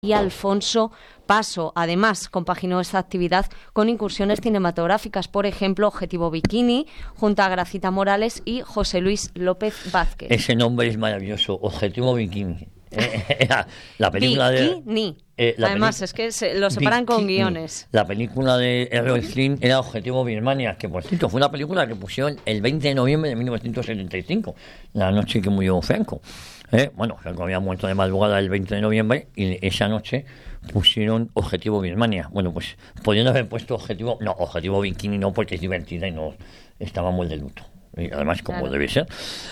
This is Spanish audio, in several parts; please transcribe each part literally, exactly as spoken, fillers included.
y Alfonso Paso. Además, compaginó esta actividad con incursiones cinematográficas, por ejemplo, Objetivo Bikini, junto a Gracita Morales y José Luis López Vázquez. Ese nombre es maravilloso, Objetivo Bikini. Eh, la película de... Bikini. Eh, Además, es que se lo separan Bikini. con guiones. La película de Errol Flynn era Objetivo Birmania, que por cierto fue una película que pusieron el veinte de noviembre de mil novecientos setenta y cinco, la noche que murió Franco. Eh, bueno, Franco había muerto de madrugada el veinte de noviembre y esa noche pusieron Objetivo Birmania. Bueno, pues podrían haber puesto Objetivo... No, Objetivo Bikini no, porque es divertida y no estábamos de luto. Y además, como claro. Debe ser.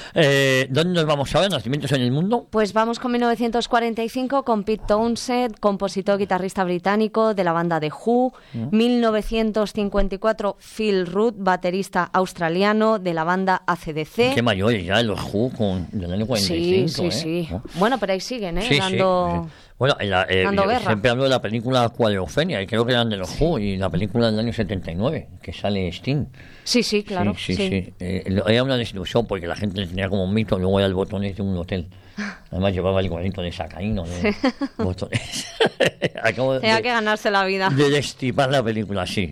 Eh, ¿Dónde nos vamos a ver? ¿Nacimientos en el mundo? Pues vamos con mil novecientos cuarenta y cinco, con Pete Townshend, compositor guitarrista británico de la banda The Who. ¿Mm? mil novecientos cincuenta y cuatro, Phil Rudd, baterista australiano de la banda A C D C. Qué mayores ya los Who con el año cuarenta y cinco. Sí, sí, ¿eh? sí. ¿No? Bueno, pero ahí siguen, ¿eh? Sí, Dando... sí, sí. Bueno, en la, eh, siempre hablo de la película Cuadrofenia, y creo que eran de los Who, y la película del año setenta y nueve, que sale Sting. Sí, sí, claro. Sí, sí, sí. sí. Eh, era una desilusión porque la gente tenía como un mito, luego era el botones de un hotel. Además llevaba el gorrito de sacaíno de botones. Acabo Tenía de, que ganarse la vida. De destipar la película, sí.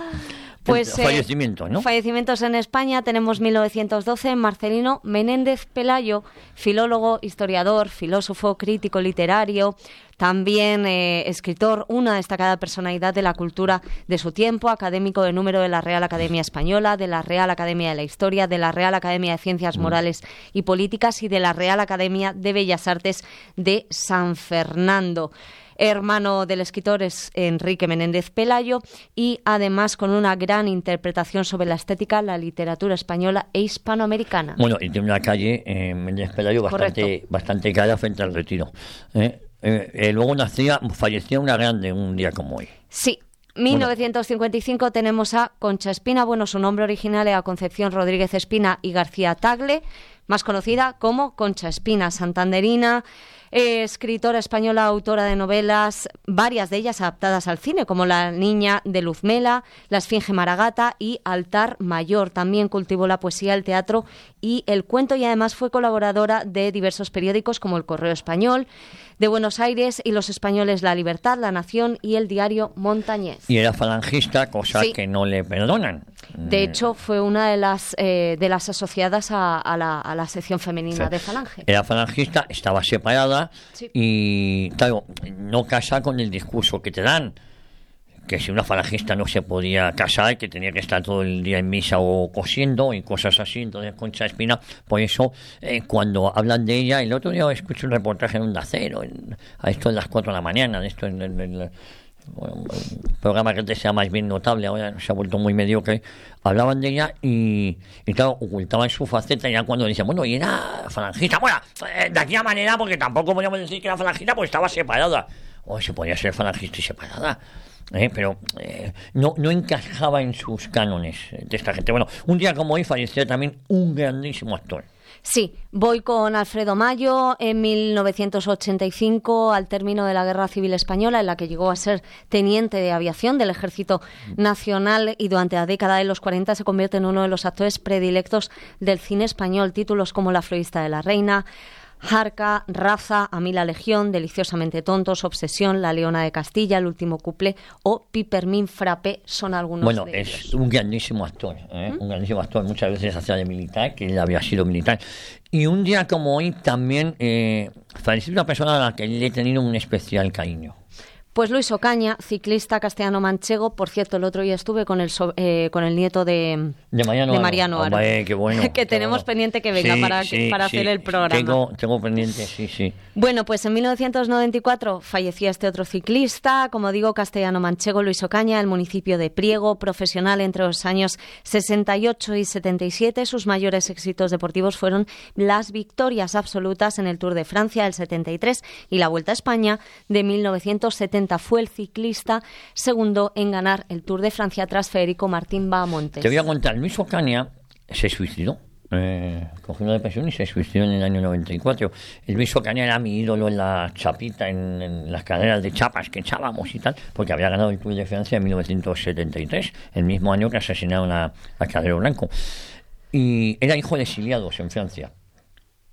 Pues, fallecimientos, ¿no? Fallecimientos en España. Tenemos mil novecientos doce, Marcelino Menéndez Pelayo, filólogo, historiador, filósofo, crítico literario, también eh, escritor, una destacada personalidad de la cultura de su tiempo, académico de número de la Real Academia Española, de la Real Academia de la Historia, de la Real Academia de Ciencias Morales y Políticas y de la Real Academia de Bellas Artes de San Fernando. Hermano del escritor es Enrique Menéndez Pelayo y además con una gran interpretación sobre la estética, la literatura española e hispanoamericana. Bueno, y tiene una calle, eh, Menéndez Pelayo, bastante, bastante cara frente al Retiro. ¿eh? Eh, eh, luego nacía, fallecía una grande un día como hoy. Sí. mil novecientos cincuenta y cinco bueno. Tenemos a Concha Espina, bueno, su nombre original era Concepción Rodríguez Espina y García Tagle, más conocida como Concha Espina, santanderina, eh, escritora española, autora de novelas, varias de ellas adaptadas al cine, como La niña de Luzmela, La esfinge Maragata y Altar Mayor. También cultivó la poesía, el teatro y el cuento y además fue colaboradora de diversos periódicos como El Correo Español de Buenos Aires y Los Españoles, La Libertad, La Nación y el diario Montañés. Y era falangista, cosa sí. que no le perdonan. De hecho, fue una de las eh, de las asociadas a, a, la, a la sección femenina sí. de Falange. Era falangista, estaba separada sí. y, claro, no casa con el discurso que te dan. Que si una falangista no se podía casar, que tenía que estar todo el día en misa o cosiendo y cosas así. Entonces, Concha Espina, por eso, eh, cuando hablan de ella, el otro día escuché un reportaje en Onda Cero, en, a esto de las cuatro de la mañana, de esto en el bueno, un programa que antes sea más bien notable, ahora se ha vuelto muy mediocre. Hablaban de ella y, y claro, ocultaban su faceta. Ya cuando dicen, bueno, y era falangista, bueno, eh, de aquella manera, porque tampoco podíamos decir que era falangista, pues estaba separada. O se podía ser falangista y separada. Eh, pero eh, no, no encajaba en sus cánones de esta gente. Bueno, un día como hoy falleció también un grandísimo actor. Sí, voy con Alfredo Mayo en mil novecientos ochenta y cinco, al término de la Guerra Civil Española, en la que llegó a ser teniente de aviación del Ejército Nacional y durante la década de los cuarenta se convierte en uno de los actores predilectos del cine español. Títulos como La florista de la reina, Jarca, Raza, A mí la legión, Deliciosamente tontos, Obsesión, La leona de Castilla, El último cuplé o Pipermin Frappé son algunos bueno, de ellos. Bueno, es un grandísimo actor, ¿eh? ¿Mm? un grandísimo actor, muchas veces hacía de militar, que él había sido militar. Y un día como hoy también eh, falleció una persona a la que le he tenido un especial cariño. Pues Luis Ocaña, ciclista castellano-manchego. Por cierto, el otro día estuve con el so, eh, con el nieto de, de Mariano, de Mariano Aro. Hombre, qué bueno, que qué tenemos bueno. pendiente que venga sí, para, sí, para sí. hacer el programa. Tengo, tengo pendiente, sí, sí. Bueno, pues en mil novecientos noventa y cuatro fallecía este otro ciclista, como digo, castellano-manchego, Luis Ocaña, el municipio de Priego, profesional entre los años sesenta y ocho y setenta y siete. Sus mayores éxitos deportivos fueron las victorias absolutas en el Tour de Francia del setenta y tres y la Vuelta a España de mil novecientos setenta. Fue el ciclista segundo en ganar el Tour de Francia tras Federico Martín Bahamontes. Te voy a contar, Luis Ocaña se suicidó, eh, cogió una depresión y se suicidó en el año noventa y cuatro. El Luis Ocaña era mi ídolo en la chapita, en, en las carreras de chapas que echábamos y tal, porque había ganado el Tour de Francia en mil novecientos setenta y tres, el mismo año que asesinaron a, a Carrero Blanco. Y era hijo de exiliados en Francia.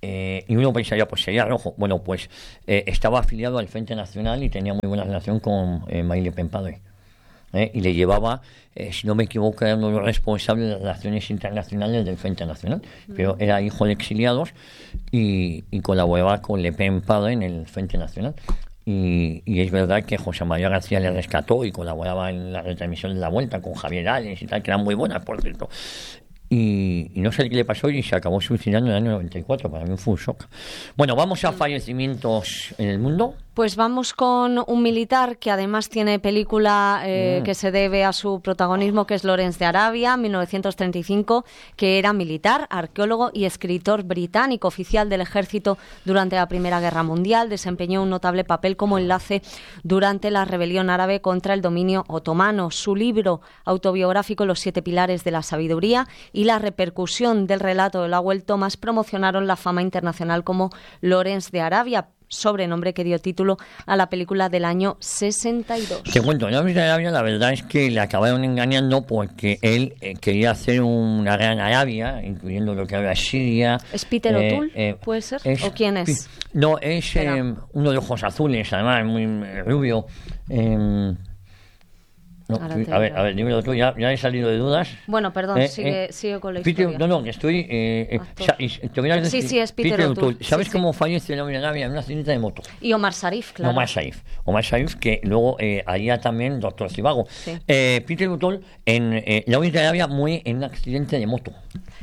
Eh, y uno pensaría, pues sería rojo. Bueno, pues eh, estaba afiliado al Frente Nacional y tenía muy buena relación con eh, Marine Le Pen padre. Eh, y le llevaba, eh, si no me equivoco, era uno de los responsables de las relaciones internacionales del Frente Nacional. Mm. Pero era hijo de exiliados y, y colaboraba con Le Pen padre en el Frente Nacional. Y, y es verdad que José María García le rescató y colaboraba en la retransmisión de la Vuelta con Javier Álex y tal, que eran muy buenas, por cierto. Y, y no sé qué le pasó y se acabó suicidando en el año noventa y cuatro. Para mí fue un shock. Bueno, vamos a fallecimientos en el mundo. Pues vamos con un militar que además tiene película eh, mm. que se debe a su protagonismo, que es Lawrence de Arabia, mil novecientos treinta y cinco, que era militar, arqueólogo y escritor británico, oficial del ejército durante la Primera Guerra Mundial. Desempeñó un notable papel como enlace durante la rebelión árabe contra el dominio otomano. Su libro autobiográfico Los siete pilares de la sabiduría y la repercusión del relato de Lowell Thomas promocionaron la fama internacional como Lawrence de Arabia, sobrenombre que dio título a la película del año sesenta y dos. Te cuento, Lawrence de Arabia la verdad es que le acabaron engañando porque él eh, quería hacer una gran Arabia, incluyendo lo que ahora es Siria. ¿Es Peter eh, O'Toole? Eh, ¿Puede ser? Es, ¿O quién es? No, es eh, uno de ojos azules, además, muy eh, rubio. Eh, No, a ver, a ver, dímelo tú, ya, ya he salido de dudas. Bueno, perdón, eh, sigue, eh, sigue con la Peter, historia. No, no, que estoy... Eh, eh, te voy a decir, sí, sí, es Peter, Peter O'Toole. ¿Sabes sí, cómo sí. fallece la Arabia en una accidente de moto? Y Omar Sharif, claro. Omar Sharif, Omar Sharif, que luego eh, haría también Doctor Zivago. Sí. Eh, Peter O'Toole en eh, la Arabia muere en un accidente de moto.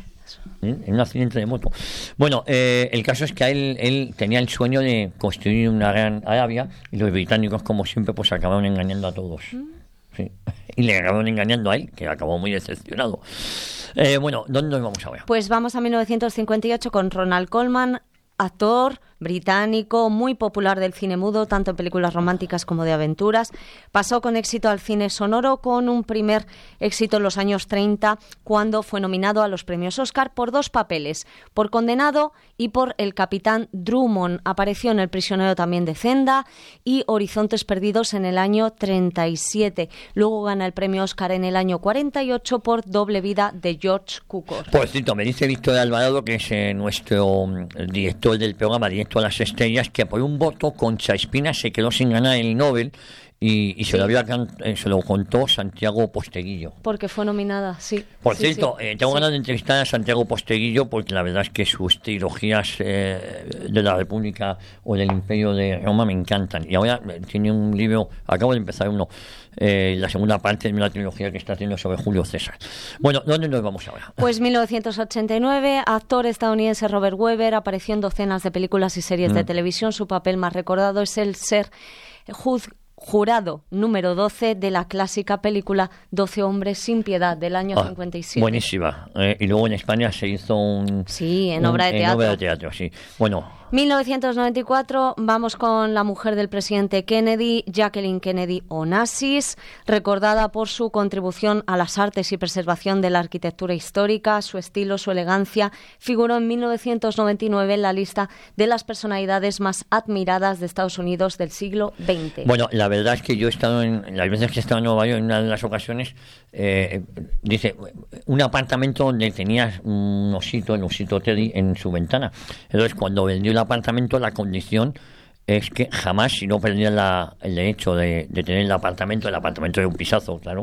¿Eh? En un accidente de moto. Bueno, eh, el caso es que él, él tenía el sueño de construir una gran Arabia y los británicos, como siempre, pues acabaron engañando a todos. ¿Mm? Sí. Y le acabaron engañando a él, que acabó muy decepcionado. Eh, bueno, ¿dónde nos vamos ahora? Pues vamos a mil novecientos cincuenta y ocho con Ronald Colman, actor británico muy popular del cine mudo, tanto en películas románticas como de aventuras. Pasó con éxito al cine sonoro, con un primer éxito en los años treinta, cuando fue nominado a los premios Oscar por dos papeles, por Condenado y por El Capitán Drummond. Apareció en El prisionero también de Zenda y Horizontes perdidos en el año treinta y siete. Luego gana el premio Oscar en el año cuarenta y ocho por Doble vida de George Cukor. Por cierto, me dice Víctor Alvarado, que es eh, nuestro director del programa Directo a las Estrellas, que por un voto Concha Espina se quedó sin ganar el Nobel y, y se, sí. lo había, eh, se lo contó Santiago Posteguillo. Porque fue nominada, sí. Por sí, cierto, sí. Eh, tengo sí. ganas de entrevistar a Santiago Posteguillo porque la verdad es que sus trilogías eh, de la República o del Imperio de Roma me encantan. Y ahora eh, tiene un libro, acabo de empezar uno, eh, la segunda parte de una trilogía que está haciendo sobre Julio César. Bueno, ¿dónde nos vamos ahora? Pues mil novecientos ochenta y nueve, actor estadounidense Robert Weber apareció en docenas de películas y series mm. de televisión. Su papel más recordado es el ser juz jurado número doce de la clásica película doce hombres sin piedad del año ah, cincuenta y siete. Buenísima. Eh, y luego en España se hizo un... Sí, en un, obra de teatro. En obra de teatro, sí. Bueno... mil novecientos noventa y cuatro, vamos con la mujer del presidente Kennedy, Jacqueline Kennedy Onassis, recordada por su contribución a las artes y preservación de la arquitectura histórica, su estilo, su elegancia. Figuró en mil novecientos noventa y nueve en la lista de las personalidades más admiradas de Estados Unidos del siglo veinte. Bueno, la verdad es que yo he estado en, las veces que he estado en Nueva York, en una de las ocasiones, eh, dice, un apartamento donde tenías un osito, el osito Teddy, en su ventana. Entonces, cuando vendió el apartamento, la condición es que jamás, si no perdía la, el derecho de, de tener el apartamento, el apartamento era un pisazo, claro,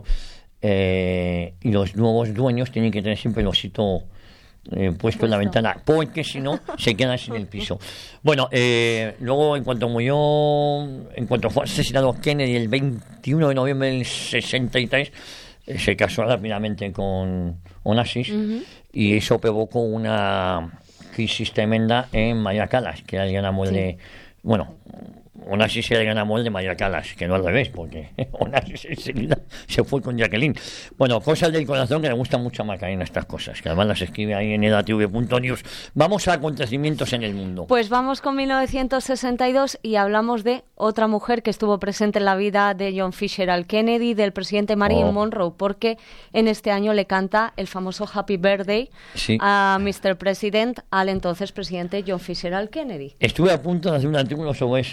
eh, y los nuevos dueños tienen que tener siempre el osito eh, puesto en la ventana, porque si no, se quedan sin el piso. Bueno, eh, luego, en cuanto murió, en cuanto fue asesinado Kennedy el veintiuno de noviembre del sesenta y tres, eh, se casó rápidamente con Onassis, uh-huh. y eso provocó una crisis tremenda en María Callas, que era el gran amor sí. de... Bueno, Onassis era el gran amor de María Callas, que no al revés, porque Onassis enseguida se fue con Jacqueline. Bueno, cosas del corazón que le gustan mucho a Macarena, estas cosas, que además las escribe ahí en edatv punto news. Vamos a acontecimientos en el mundo. Pues vamos con mil novecientos sesenta y dos y hablamos de otra mujer que estuvo presente en la vida de John Fitzgerald Kennedy, del presidente Marilyn oh. Monroe, porque en este año le canta el famoso Happy Birthday sí. a mister President, al entonces presidente John Fitzgerald Kennedy. Estuve a punto de hacer un artículo sobre ese día.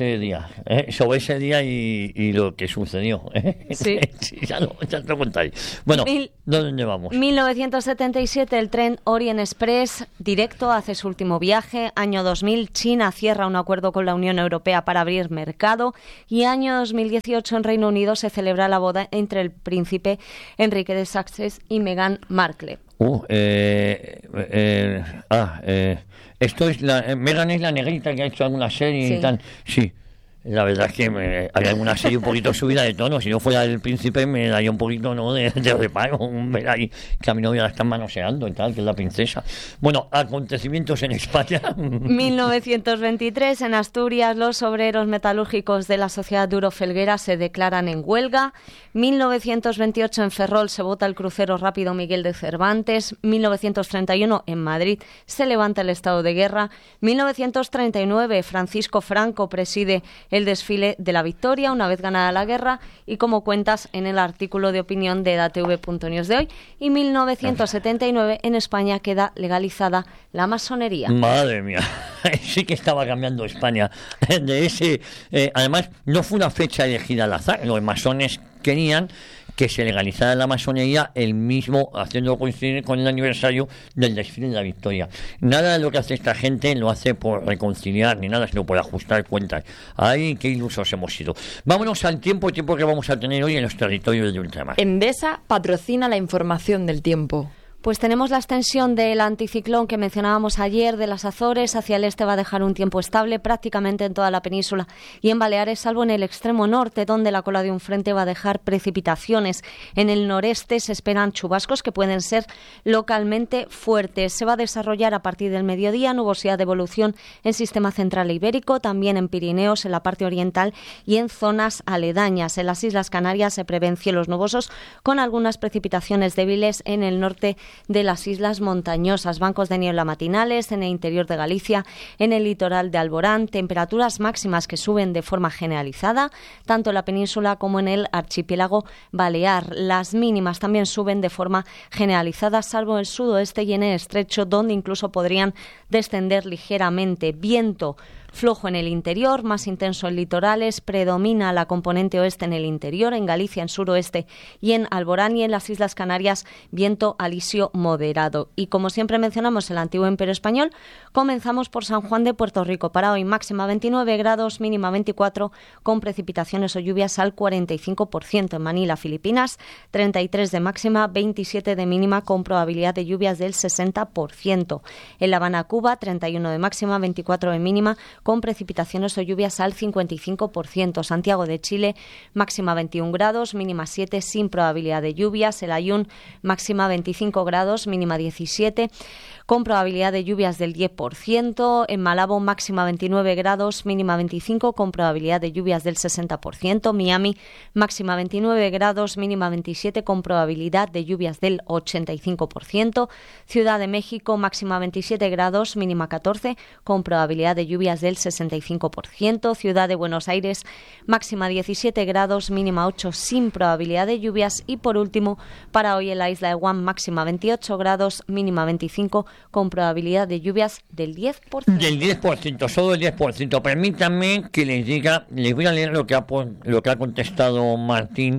día, ¿eh? sobre ese día y, y lo que sucedió. ¿eh? Sí. sí ya, lo, ya lo contáis. Bueno, Mil, ¿dónde vamos? mil novecientos setenta y siete, el tren Orient Express directo hace su último viaje. Año dos mil, China cierra un acuerdo con la Unión Europea para abrir mercado. Y año dos mil dieciocho, en Reino Unido se celebra la boda entre el príncipe Enrique de Sussex y Meghan Markle. Uh, eh, eh, ah, eh, esto es la, eh, Meghan es la negrita que ha hecho alguna serie sí. y tal. Sí, la verdad es que me, hay alguna serie un poquito subida de tono. Si no fuera el príncipe me daría un poquito no de, de reparo, ver ahí que a mi novia la están manoseando y tal, que es la princesa. Bueno, acontecimientos en España. mil novecientos veintitrés, en Asturias, los obreros metalúrgicos de la sociedad Duro Felguera se declaran en huelga. mil novecientos veintiocho, en Ferrol se vota el crucero rápido Miguel de Cervantes. mil novecientos treinta y uno, en Madrid se levanta el estado de guerra. mil novecientos treinta y nueve, Francisco Franco preside el desfile de la victoria una vez ganada la guerra, y como cuentas en el artículo de opinión de datv punto news de hoy. Y mil novecientos setenta y nueve, en España queda legalizada la masonería. Madre mía, sí que estaba cambiando España de ese. Eh, además, no fue una fecha elegida al azar. Los masones querían que se legalizara la masonería el mismo, haciendo coincidir con el aniversario del desfile de la victoria. Nada de lo que hace esta gente lo hace por reconciliar ni nada, sino por ajustar cuentas. Ay, qué ilusos hemos sido. Vámonos al tiempo, el tiempo que vamos a tener hoy en los territorios de ultramar. Endesa patrocina la información del tiempo. Pues tenemos la extensión del anticiclón que mencionábamos ayer de las Azores. Hacia el este va a dejar un tiempo estable prácticamente en toda la península y en Baleares, salvo en el extremo norte, donde la cola de un frente va a dejar precipitaciones. En el noreste se esperan chubascos que pueden ser localmente fuertes. Se va a desarrollar a partir del mediodía nubosidad de evolución en sistema central ibérico, también en Pirineos, en la parte oriental y en zonas aledañas. En las Islas Canarias se prevén cielos nubosos con algunas precipitaciones débiles en el norte de las islas montañosas, bancos de niebla matinales en el interior de Galicia, en el litoral de Alborán, temperaturas máximas que suben de forma generalizada, tanto en la península como en el archipiélago balear. Las mínimas también suben de forma generalizada, salvo el sudoeste y en el estrecho, donde incluso podrían descender ligeramente. Viento flojo en el interior, más intenso en litorales, predomina la componente oeste en el interior, en Galicia, en suroeste y en Alborán, y en las Islas Canarias viento alisio moderado. Y como siempre mencionamos el antiguo Imperio Español, comenzamos por San Juan de Puerto Rico. Para hoy máxima veintinueve grados, mínima veinticuatro, con precipitaciones o lluvias al cuarenta y cinco por ciento. En Manila, Filipinas, treinta y tres de máxima, veintisiete de mínima, con probabilidad de lluvias del sesenta por ciento. En La Habana, Cuba, treinta y uno de máxima, veinticuatro de mínima, con precipitaciones o lluvias al cincuenta y cinco por ciento. Santiago de Chile, máxima veintiún grados, mínima siete, sin probabilidad de lluvias. El Ayun, máxima veinticinco grados, mínima diecisiete, con probabilidad de lluvias del diez por ciento. En Malabo, máxima veintinueve grados, mínima veinticinco, con probabilidad de lluvias del sesenta por ciento. Miami, máxima veintinueve grados, mínima veintisiete, con probabilidad de lluvias del ochenta y cinco por ciento. Ciudad de México, máxima veintisiete grados, mínima catorce, con probabilidad de lluvias del sesenta y cinco por ciento. Ciudad de Buenos Aires, máxima diecisiete grados, mínima ocho, sin probabilidad de lluvias. Y por último, para hoy en la isla de Guam, máxima veintiocho grados, mínima veinticinco, con probabilidad de lluvias del diez por ciento. Del diez por ciento, solo el diez por ciento. Permítanme que les diga, les voy a leer lo que ha, lo que ha contestado Martín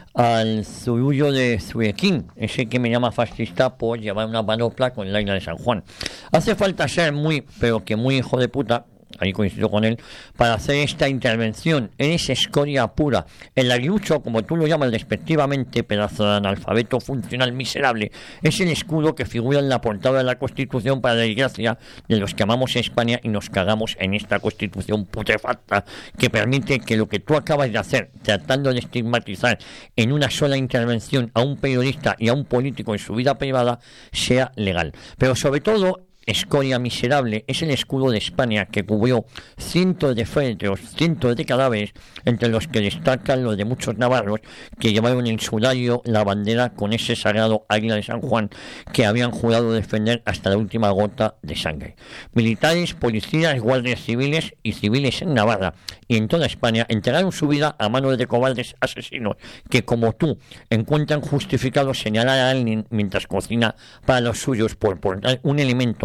al zurullo de Zuequín, ese que me llama fascista por llevar una panopla con la isla de San Juan. Hace falta ser muy, pero que muy hijo de puta, ahí coincido con él, para hacer esta intervención. Eres escoria pura. El aguilucho, como tú lo llamas despectivamente, pedazo de analfabeto funcional miserable, es el escudo que figura en la portada de la Constitución, para la desgracia de los que amamos España y nos cagamos en esta Constitución putrefacta que permite que lo que tú acabas de hacer, tratando de estigmatizar en una sola intervención a un periodista y a un político en su vida privada, sea legal. Pero sobre todo, escoria miserable, es el escudo de España que cubrió cientos de féretros, cientos de cadáveres, entre los que destacan los de muchos navarros que llevaron en su layo la bandera con ese sagrado águila de San Juan que habían jurado defender hasta la última gota de sangre. Militares, policías, guardias civiles y civiles en Navarra y en toda España entregaron su vida a manos de cobardes asesinos que, como tú, encuentran justificado señalar a alguien mientras cocina para los suyos por portar un elemento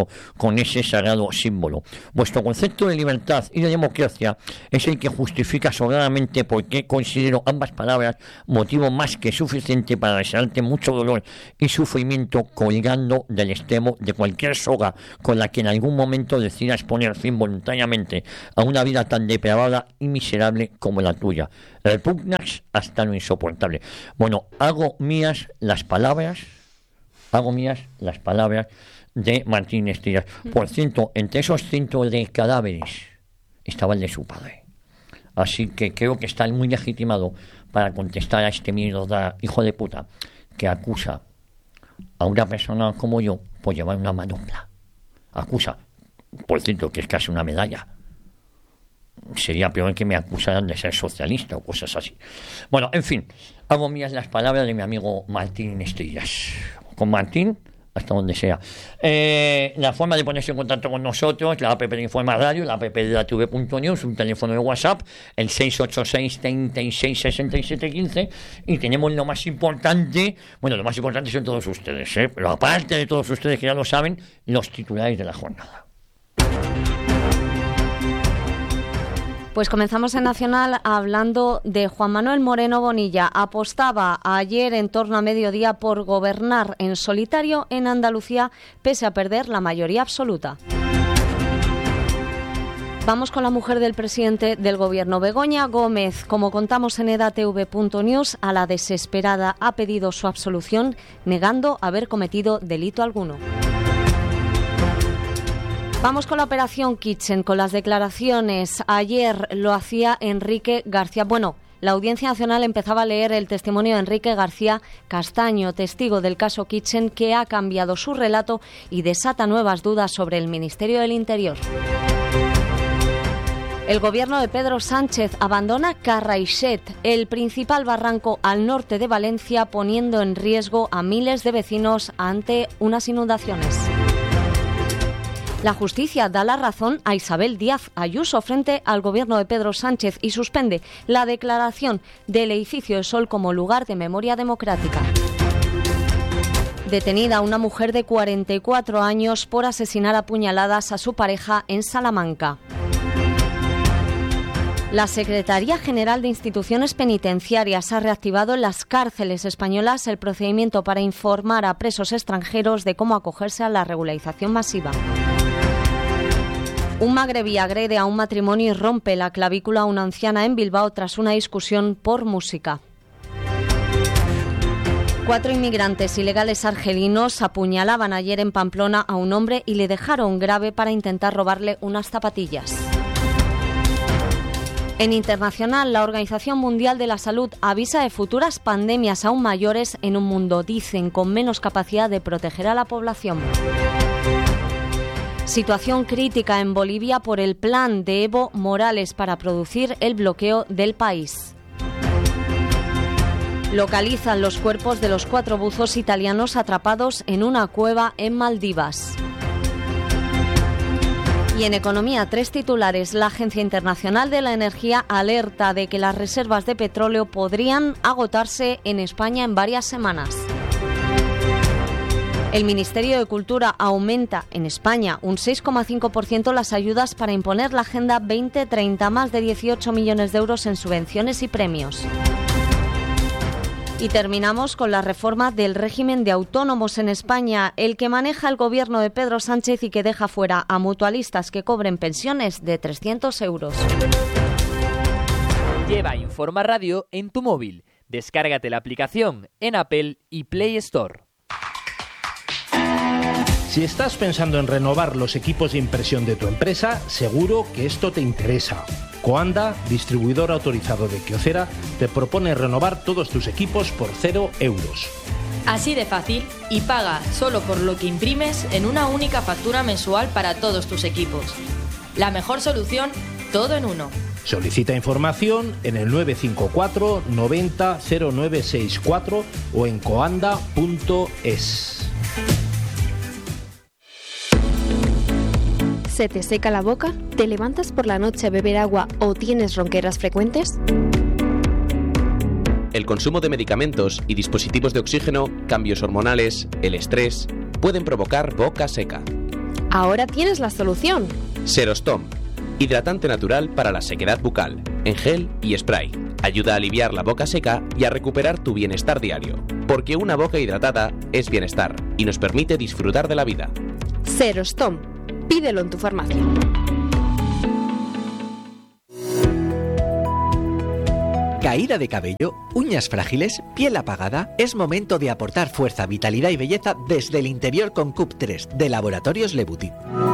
con ese sagrado símbolo. Vuestro concepto de libertad y de democracia es el que justifica sobradamente por qué considero ambas palabras motivo más que suficiente para desearte mucho dolor y sufrimiento colgando del extremo de cualquier soga con la que en algún momento decidas poner fin voluntariamente a una vida tan depravada y miserable como la tuya. Repugnas hasta lo insoportable. Bueno, hago mías las palabras, hago mías las palabras de Martín Estrías. Por cierto, entre esos cientos de cadáveres estaba el de su padre. Así que creo que está muy legitimado para contestar a este mierda hijo de puta que acusa a una persona como yo por llevar una manopla. Acusa, por cierto, que es casi una medalla. Sería peor que me acusaran de ser socialista o cosas así. Bueno, en fin, hago mías las palabras de mi amigo Martín Estrías. Con Martín, hasta donde sea. Eh, la forma de ponerse en contacto con nosotros, la app de Informa Radio, la app de la T V punto news, un teléfono de WhatsApp, el seis ocho seis, treinta y seis, sesenta y siete, quince, y tenemos lo más importante, bueno, lo más importante son todos ustedes, ¿eh? Pero aparte de todos ustedes que ya lo saben, los titulares de la jornada. Pues comenzamos en Nacional hablando de Juan Manuel Moreno Bonilla. Apostaba ayer en torno a mediodía por gobernar en solitario en Andalucía, pese a perder la mayoría absoluta. Vamos con la mujer del presidente del Gobierno, Begoña Gómez. Como contamos en E D A T V punto news, a la desesperada ha pedido su absolución, negando haber cometido delito alguno. Vamos con la operación Kitchen, con las declaraciones. Ayer lo hacía Enrique García. Bueno, la Audiencia Nacional empezaba a leer el testimonio de Enrique García Castaño, testigo del caso Kitchen, que ha cambiado su relato y desata nuevas dudas sobre el Ministerio del Interior. El gobierno de Pedro Sánchez abandona Carraixet, el principal barranco al norte de Valencia, poniendo en riesgo a miles de vecinos ante unas inundaciones. La justicia da la razón a Isabel Díaz Ayuso frente al gobierno de Pedro Sánchez y suspende la declaración del edificio de Sol como lugar de memoria democrática. Detenida una mujer de cuarenta y cuatro años por asesinar a puñaladas a su pareja en Salamanca. La Secretaría General de Instituciones Penitenciarias ha reactivado en las cárceles españolas el procedimiento para informar a presos extranjeros de cómo acogerse a la regularización masiva. Un magrebí agrede a un matrimonio y rompe la clavícula a una anciana en Bilbao tras una discusión por música. Cuatro inmigrantes ilegales argelinos apuñalaban ayer en Pamplona a un hombre y le dejaron grave para intentar robarle unas zapatillas. En internacional, la Organización Mundial de la Salud avisa de futuras pandemias aún mayores en un mundo, dicen, con menos capacidad de proteger a la población. Situación crítica en Bolivia por el plan de Evo Morales para producir el bloqueo del país. Localizan los cuerpos de los cuatro buzos italianos atrapados en una cueva en Maldivas. Y en economía, tres titulares. La Agencia Internacional de la Energía alerta de que las reservas de petróleo podrían agotarse en España en varias semanas. El Ministerio de Cultura aumenta en España un seis coma cinco por ciento las ayudas para imponer la Agenda veinte treinta, más de dieciocho millones de euros en subvenciones y premios. Y terminamos con la reforma del régimen de autónomos en España, el que maneja el gobierno de Pedro Sánchez y que deja fuera a mutualistas que cobren pensiones de trescientos euros. Lleva Informa Radio en tu móvil. Descárgate la aplicación en Apple y Play Store. Si estás pensando en renovar los equipos de impresión de tu empresa, seguro que esto te interesa. Coanda, distribuidor autorizado de Kyocera, te propone renovar todos tus equipos por cero euros. Así de fácil, y paga solo por lo que imprimes en una única factura mensual para todos tus equipos. La mejor solución, todo en uno. Solicita información en el nueve cinco cuatro noventa cero nueve sesenta y cuatro o en coanda punto es. ¿Se te seca la boca? ¿Te levantas por la noche a beber agua o tienes ronqueras frecuentes? El consumo de medicamentos y dispositivos de oxígeno, cambios hormonales, el estrés, pueden provocar boca seca. Ahora tienes la solución. Serostom, hidratante natural para la sequedad bucal, en gel y spray. Ayuda a aliviar la boca seca y a recuperar tu bienestar diario. Porque una boca hidratada es bienestar y nos permite disfrutar de la vida. Serostom. Pídelo en tu farmacia. Caída de cabello, uñas frágiles, piel apagada. Es momento de aportar fuerza, vitalidad y belleza desde el interior con C U P tres de Laboratorios Le Boutit.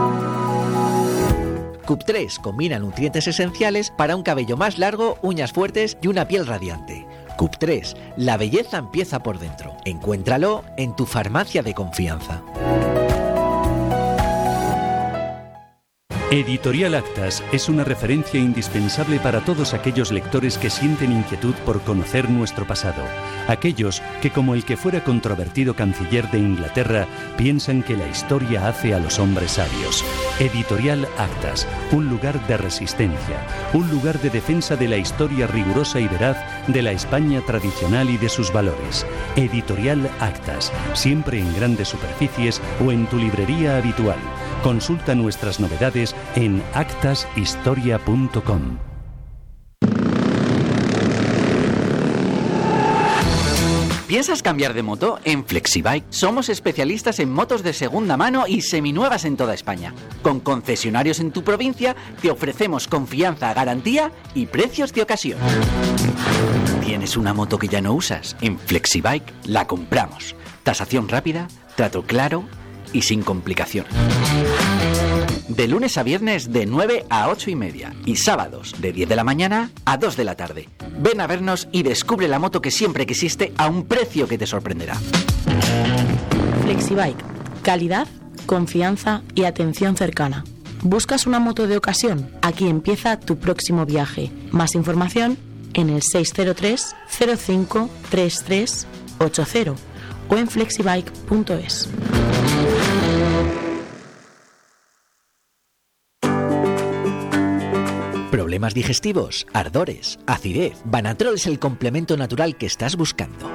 C U P tres combina nutrientes esenciales para un cabello más largo, uñas fuertes y una piel radiante. C U P tres, la belleza empieza por dentro. Encuéntralo en tu farmacia de confianza. Editorial Actas es una referencia indispensable para todos aquellos lectores que sienten inquietud por conocer nuestro pasado. Aquellos que, como el que fuera controvertido canciller de Inglaterra, piensan que la historia hace a los hombres sabios. Editorial Actas, un lugar de resistencia, un lugar de defensa de la historia rigurosa y veraz de la España tradicional y de sus valores. Editorial Actas, siempre en grandes superficies o en tu librería habitual. Consulta nuestras novedades en actas historia punto com. ¿Piensas cambiar de moto? En Flexibike somos especialistas en motos de segunda mano y seminuevas en toda España. Con concesionarios en tu provincia te ofrecemos confianza, garantía y precios de ocasión. ¿Tienes una moto que ya no usas? En Flexibike la compramos. Tasación rápida, trato claro y sin complicaciones. De lunes a viernes de nueve a ocho y media y sábados de diez de la mañana a dos de la tarde. Ven a vernos y descubre la moto que siempre quisiste a un precio que te sorprenderá. Flexibike, calidad, confianza y atención cercana. ¿Buscas una moto de ocasión? Aquí empieza tu próximo viaje. Más información en el seis cero tres, cero cinco, treinta y tres ochenta o en flexibike punto es. ¿Problemas digestivos? ¿Ardores? ¿Acidez? Banatrol es el complemento natural que estás buscando.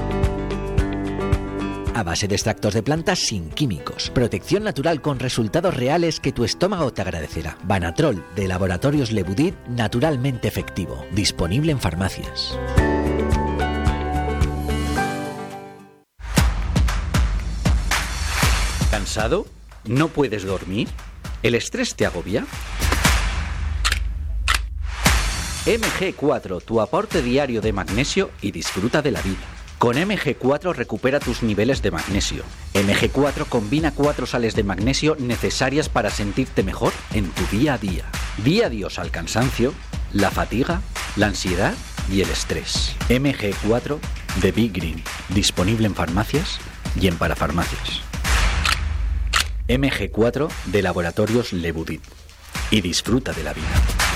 A base de extractos de plantas sin químicos. Protección natural con resultados reales que tu estómago te agradecerá. Banatrol de Laboratorios Le Boutit, naturalmente efectivo. Disponible en farmacias. ¿Cansado? ¿No puedes dormir? ¿El estrés te agobia? eme ge cuatro, tu aporte diario de magnesio y disfruta de la vida. Con eme ge cuatro recupera tus niveles de magnesio. eme ge cuatro combina cuatro sales de magnesio necesarias para sentirte mejor en tu día a día. Di adiós al cansancio, la fatiga, la ansiedad y el estrés. eme ge cuatro de Big Green, disponible en farmacias y en parafarmacias. eme ge cuatro de Laboratorios Le Boutit. Y disfruta de la vida.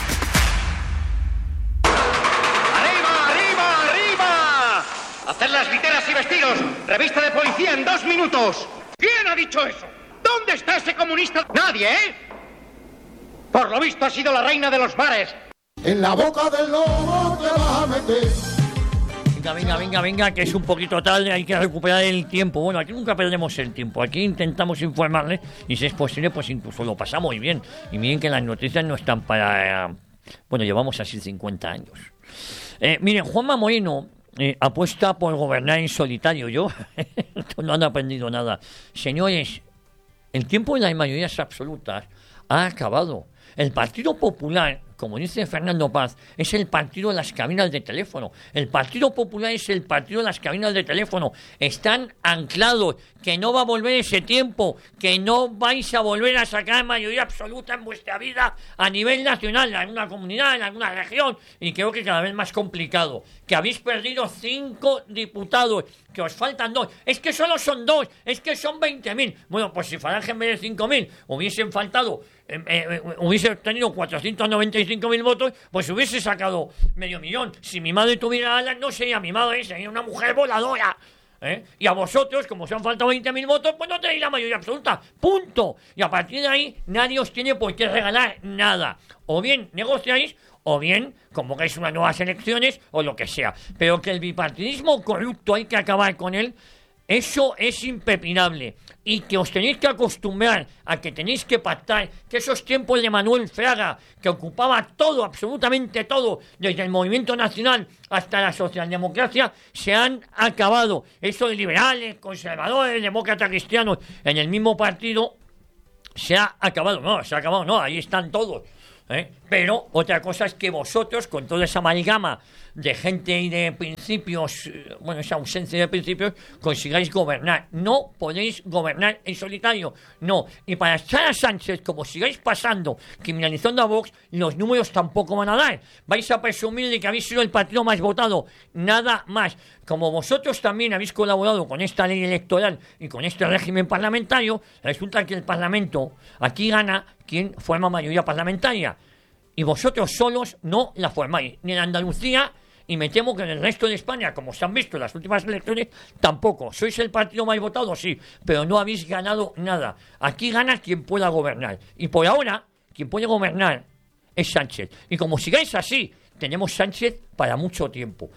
¡Hacer las literas y vestidos! ¡Revista de policía en dos minutos! ¿Quién ha dicho eso? ¿Dónde está ese comunista? ¡Nadie, eh! Por lo visto ha sido la reina de los mares. En la boca del lobo te vas a meter. Venga, venga, venga, venga, que es un poquito tarde, hay que recuperar el tiempo. Bueno, aquí nunca perdemos el tiempo, aquí intentamos informarles y si es posible, pues incluso lo pasamos muy bien. Y miren que las noticias no están para... Bueno, llevamos así cincuenta años. Eh, miren, Juanma Moreno... Eh, apuesta por gobernar en solitario. Yo no han aprendido nada. Señores, el tiempo de las mayorías absolutas ha acabado. El Partido Popular, como dice Fernando Paz, es el partido de las cabinas de teléfono. El Partido Popular es el partido de las cabinas de teléfono. Están anclados, que no va a volver ese tiempo, que no vais a volver a sacar mayoría absoluta en vuestra vida a nivel nacional, en alguna comunidad, en alguna región, y creo que cada vez más complicado. Que habéis perdido cinco diputados, que os faltan dos. Es que solo son dos, es que son veinte mil. Bueno, pues si Falange en vez de cinco mil hubiesen faltado, eh, eh, hubiese obtenido cuatrocientos noventa y cinco mil votos, pues hubiese sacado medio millón. Si mi madre tuviera alas, no sería mi madre, sería una mujer voladora. ¿Eh? Y a vosotros, como os han faltado veinte mil votos, pues no tenéis la mayoría absoluta. Punto. Y a partir de ahí, nadie os tiene por qué regalar nada. O bien negociáis, o bien convocáis unas nuevas elecciones, o lo que sea. Pero que el bipartidismo corrupto hay que acabar con él, eso es impepinable. y que os tenéis que acostumbrar a que tenéis que pactar, que esos tiempos de Manuel Fraga, que ocupaba todo, absolutamente todo, desde el movimiento nacional hasta la socialdemocracia, se han acabado. Eso de liberales, conservadores, demócratas, cristianos, en el mismo partido, se ha acabado. No, se ha acabado, no, ahí están todos. ¿Eh? Pero otra cosa es que vosotros, con toda esa amalgama de gente y de principios, bueno, esa ausencia de principios, consigáis gobernar. No podéis gobernar en solitario, no. Y para echar a Sánchez, como sigáis pasando, criminalizando a Vox, los números tampoco van a dar. Vais a presumir de que habéis sido el partido más votado, nada más. Como vosotros también habéis colaborado con esta ley electoral y con este régimen parlamentario, resulta que el Parlamento aquí gana quien forma mayoría parlamentaria. Y vosotros solos no la formáis, ni en Andalucía, y me temo que en el resto de España, como se han visto en las últimas elecciones, tampoco. Sois el partido más votado, sí, pero no habéis ganado nada. Aquí gana quien pueda gobernar. Y por ahora, quien puede gobernar es Sánchez. Y como sigáis así, tenemos Sánchez para mucho tiempo.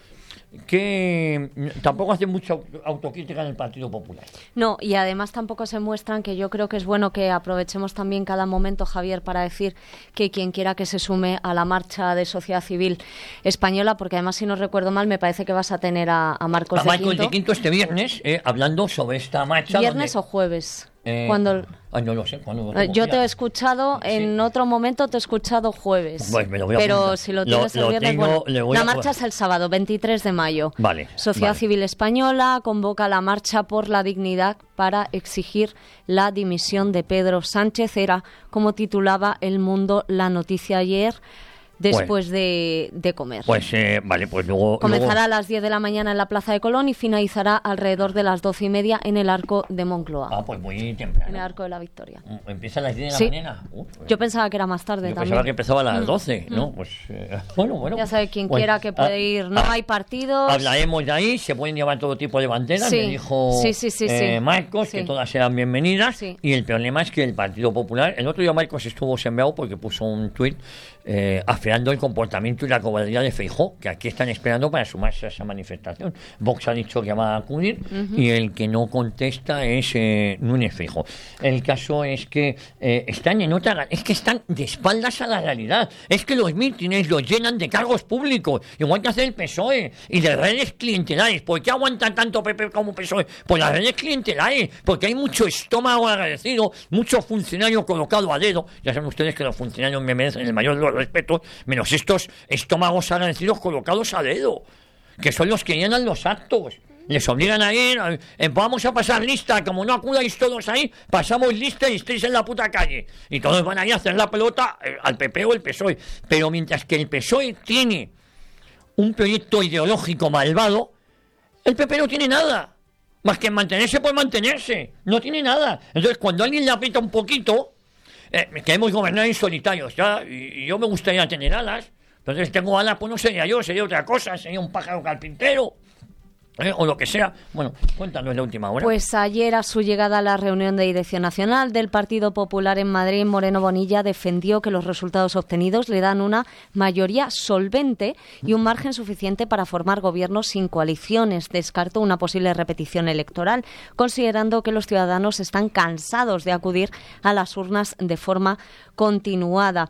Que tampoco hace mucha autocrítica en el Partido Popular. No, y además tampoco se muestran, que yo creo que es bueno que aprovechemos también cada momento, Javier, para decir que quien quiera que se sume a la marcha de sociedad civil española, porque además, si no recuerdo mal, me parece que vas a tener a, a Marcos a de Marcos Quinto. de Quinto este viernes, eh, hablando sobre esta marcha. ¿Viernes donde... o jueves? Eh, Cuando... Ay, no lo sé. ¿Cuándo, Eh, Yo te he escuchado, sí. En otro momento te he escuchado jueves. Pues me lo voy a pero apuntar. si lo tienes Lo- el lo viernes, tengo, bueno, le voy la a- marcha es el sábado, veintitrés de mayo. Vale. Sociedad vale. Civil Española convoca la marcha por la dignidad para exigir la dimisión de Pedro Sánchez. Era como titulaba El Mundo la noticia ayer, después de, de comer. Pues eh, vale, pues luego... Comenzará luego... a las diez de la mañana en la Plaza de Colón y finalizará alrededor de las doce y media en el Arco de Moncloa. Ah, pues muy temprano. En el Arco de la Victoria. ¿Empieza a las diez de la Sí. mañana? Uh, pues, Yo pensaba que era más tarde yo también. pensaba que empezaba a las Mm. doce, ¿no? Mm. Pues eh, bueno, bueno. Ya sabe, quien Bueno, quiera que puede ah, ir. No ah, hay partidos. Hablaremos de ahí, se pueden llevar todo tipo de banderas, Sí. me dijo Sí, sí, sí, eh, sí. Marcos, Sí. que todas sean bienvenidas. Sí. Y el problema es que el Partido Popular, el otro día Marcos estuvo sembrado porque puso un tuit eh, afeando el comportamiento y la cobardía de Feijóo, que aquí están esperando para sumarse a esa manifestación. Vox ha dicho que va a acudir Ujú. y el que no contesta es eh, Núñez Feijóo. El caso es que eh, están en otra... Es que están de espaldas a la realidad. Es que los mítines los llenan de cargos públicos, igual que hace el P S O E, y de redes clientelares. ¿Por qué aguantan tanto P P como P S O E? Por las redes clientelares, porque hay mucho estómago agradecido, mucho funcionario colocado a dedo. Ya saben ustedes que los funcionarios me merecen el mayor de los respetos, menos estos estómagos agradecidos colocados a dedo, que son los que llenan los actos. Les obligan a ir, eh, vamos a pasar lista, como no acudáis todos ahí, pasamos lista y estéis en la puta calle. Y todos van ahí a hacer la pelota eh, al P P o el P S O E. Pero mientras que el P S O E tiene un proyecto ideológico malvado, el P P no tiene nada. Más que mantenerse por mantenerse. No tiene nada. Entonces, cuando alguien le aprieta un poquito, eh, queremos gobernar en solitarios, ¿ya? Y, y yo me gustaría tener alas. Entonces, tengo alas, pues no sería yo, sería otra cosa, sería un pájaro carpintero. ¿Eh? O lo que sea. Bueno, cuéntanos la última hora. Pues ayer, a su llegada a la reunión de dirección nacional del Partido Popular en Madrid, Moreno Bonilla defendió que los resultados obtenidos le dan una mayoría solvente y un margen suficiente para formar gobiernos sin coaliciones. Descartó una posible repetición electoral, considerando que los ciudadanos están cansados de acudir a las urnas de forma continuada.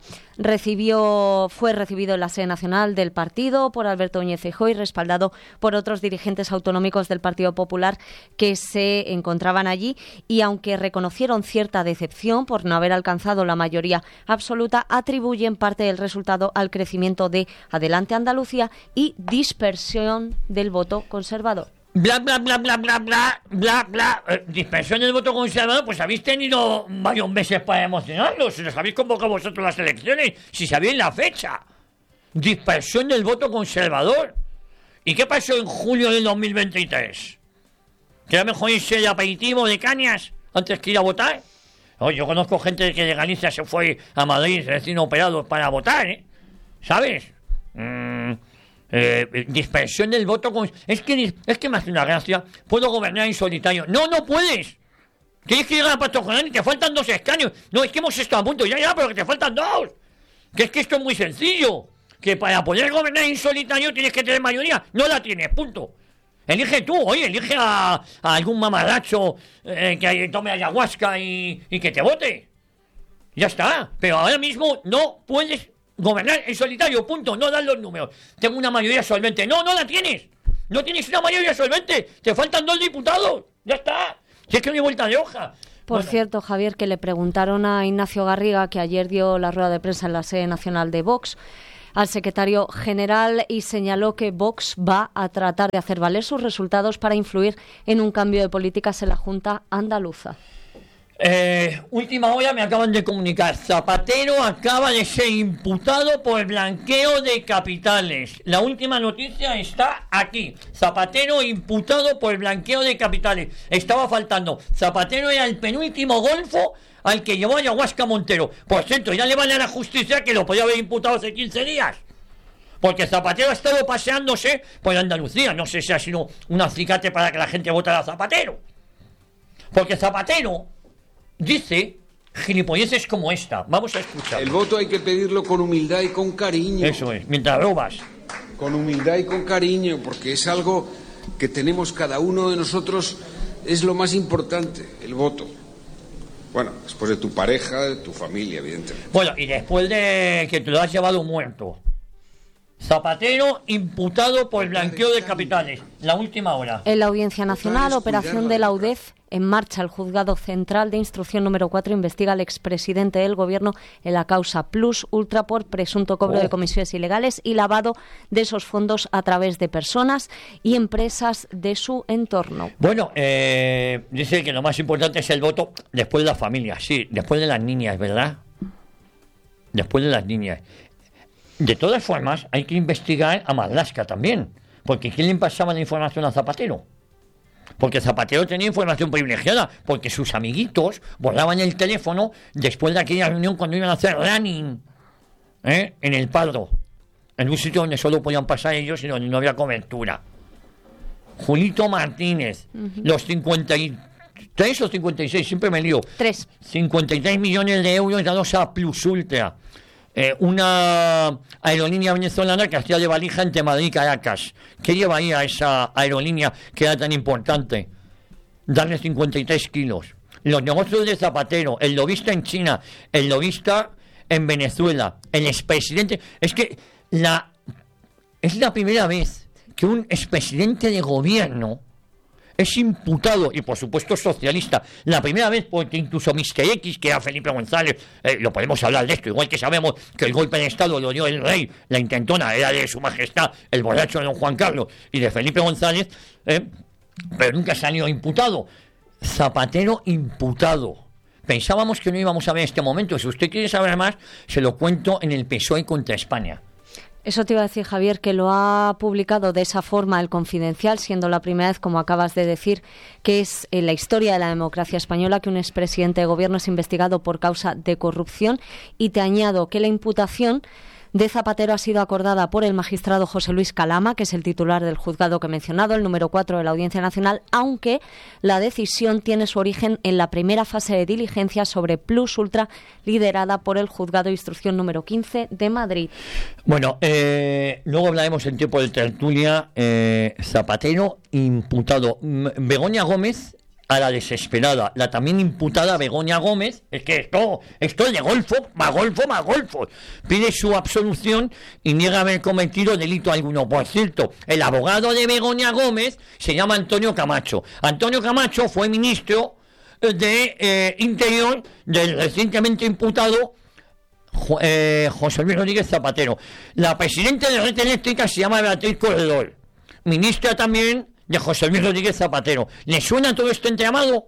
Recibió, fue recibido en la sede nacional del partido por Alberto Núñez Feijóo y respaldado por otros dirigentes autonómicos del Partido Popular que se encontraban allí, y aunque reconocieron cierta decepción por no haber alcanzado la mayoría absoluta, atribuyen parte del resultado al crecimiento de Adelante Andalucía y dispersión del voto conservador. Bla, bla, bla, bla, bla, bla, bla, bla. Eh, dispersión del voto conservador, pues habéis tenido varios meses para emocionarlos. Si los habéis convocado vosotros las elecciones, si sabéis la fecha. Dispersión del voto conservador. ¿Y qué pasó en julio del dos mil veintitrés? ¿Que era mejor irse de aperitivo de cañas antes que ir a votar? Oh, yo conozco gente que de Galicia se fue a Madrid recién operados para votar, ¿eh? ¿Sabes? Mmm... Eh, dispersión del voto con... es que es que me hace una gracia. Puedo gobernar en solitario. No, no puedes. Tienes que llegar a Pacto General y te faltan dos escaños. No, es que hemos estado a punto. Ya, ya, pero que te faltan dos. Que es que esto es muy sencillo. Que para poder gobernar en solitario tienes que tener mayoría. No la tienes, punto. Elige tú, oye, elige a, a algún mamarracho eh, que tome ayahuasca y, y que te vote. Ya está. Pero ahora mismo no puedes gobernar en solitario, punto. No dan los números. Tengo una mayoría solvente. No, no la tienes. No tienes una mayoría solvente. Te faltan dos diputados. Ya está. Si es que no hay vuelta de hoja. Por bueno. cierto, Javier, que le preguntaron a Ignacio Garriga, que ayer dio la rueda de prensa en la sede nacional de Vox, al secretario general, y señaló que Vox va a tratar de hacer valer sus resultados para influir en un cambio de políticas en la Junta Andaluza. Eh, última hora me acaban de comunicar. Zapatero acaba de ser imputado por blanqueo de capitales. La última noticia está aquí. Zapatero imputado por blanqueo de capitales. Estaba faltando. Zapatero era el penúltimo golfo al que llevó ayahuasca Montero. Por cierto, ya le van a la justicia que lo podía haber imputado hace quince días. Porque Zapatero ha estado paseándose por Andalucía. No sé si ha sido un acicate para que la gente votara a Zapatero. Porque Zapatero dice gilipolleces como esta. Vamos a escuchar. El voto hay que pedirlo con humildad y con cariño. Eso es, mientras robas. Con humildad y con cariño, porque es algo que tenemos cada uno de nosotros, es lo más importante, el voto. Bueno, después de tu pareja, de tu familia, evidentemente. Bueno, y después de que te lo has llevado muerto. Zapatero imputado por blanqueo de capitales. La última hora. En la Audiencia Nacional, operación de la U D E F en marcha. El Juzgado Central de Instrucción número cuatro investiga al expresidente del Gobierno en la causa Plus Ultra por presunto cobro oh. de comisiones ilegales y lavado de esos fondos a través de personas y empresas de su entorno. Bueno, eh, dice que lo más importante es el voto después de la familia. Sí, después de las niñas, ¿verdad? Después de las niñas. De todas formas, hay que investigar a Marlaska también. Porque ¿quién le pasaba la información a Zapatero? Porque Zapatero tenía información privilegiada. Porque sus amiguitos borraban el teléfono después de aquella reunión cuando iban a hacer running ¿eh? en el Pardo. En un sitio donde solo podían pasar ellos y donde no había cobertura. Julito Martínez. Uh-huh. Los cincuenta y tres o cincuenta y seis, siempre me lío. Tres. cincuenta y tres millones de euros dados a Plus Ultra. Eh, una aerolínea venezolana que hacía de valija entre Madrid y Caracas. ¿Qué lleva ahí a esa aerolínea que era tan importante? Darle cincuenta y tres kilos. Los negocios de Zapatero, el lobista en China, el lobista en Venezuela, el expresidente. Es que la es la primera vez que un expresidente de gobierno es imputado, y por supuesto socialista, la primera vez, porque incluso mister X, que era Felipe González, eh, lo podemos hablar de esto, igual que sabemos que el golpe de Estado lo dio el rey, la intentona era de su majestad, el borracho de don Juan Carlos, y de Felipe González, eh, pero nunca salió imputado. Zapatero imputado. Pensábamos que no íbamos a ver este momento. Si usted quiere saber más, se lo cuento en el P S O E contra España. Eso te iba a decir, Javier, que lo ha publicado de esa forma el Confidencial, siendo la primera vez, como acabas de decir, que es en la historia de la democracia española que un expresidente de gobierno es investigado por causa de corrupción. Y te añado que la imputación de Zapatero ha sido acordada por el magistrado José Luis Calama, que es el titular del juzgado que he mencionado, el número cuatro de la Audiencia Nacional, aunque la decisión tiene su origen en la primera fase de diligencia sobre Plus Ultra, liderada por el juzgado de instrucción número quince de Madrid. Bueno, eh, luego hablaremos en tiempo de tertulia. eh, Zapatero imputado. Begoña Gómez, a la desesperada, la también imputada Begoña Gómez, es que esto, esto es de golfo, más golfo, más golfo, pide su absolución y niega haber cometido delito alguno. Por cierto, el abogado de Begoña Gómez se llama Antonio Camacho. Antonio Camacho fue ministro de eh, Interior del recientemente imputado eh, José Luis Rodríguez Zapatero. La presidenta de la red eléctrica se llama Beatriz Corredor, ministra también de José Luis Rodríguez Zapatero. ¿Le suena todo este entramado?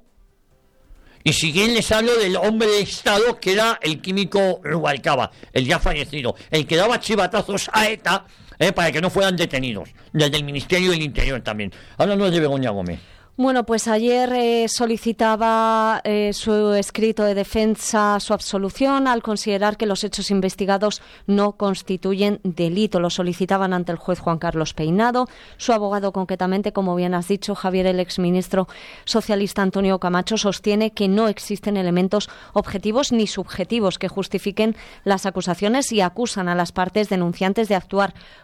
Y si bien les hablo del hombre de Estado que era el químico Rubalcaba, el ya fallecido, el que daba chivatazos a ETA eh, para que no fueran detenidos, desde el Ministerio del Interior también. Háblanos de Begoña Gómez. Bueno, pues ayer eh, solicitaba eh, su escrito de defensa su absolución al considerar que los hechos investigados no constituyen delito. Lo solicitaban ante el juez Juan Carlos Peinado. Su abogado, concretamente, como bien has dicho, Javier, el exministro socialista Antonio Camacho, sostiene que no existen elementos objetivos ni subjetivos que justifiquen las acusaciones y acusan a las partes denunciantes de actuar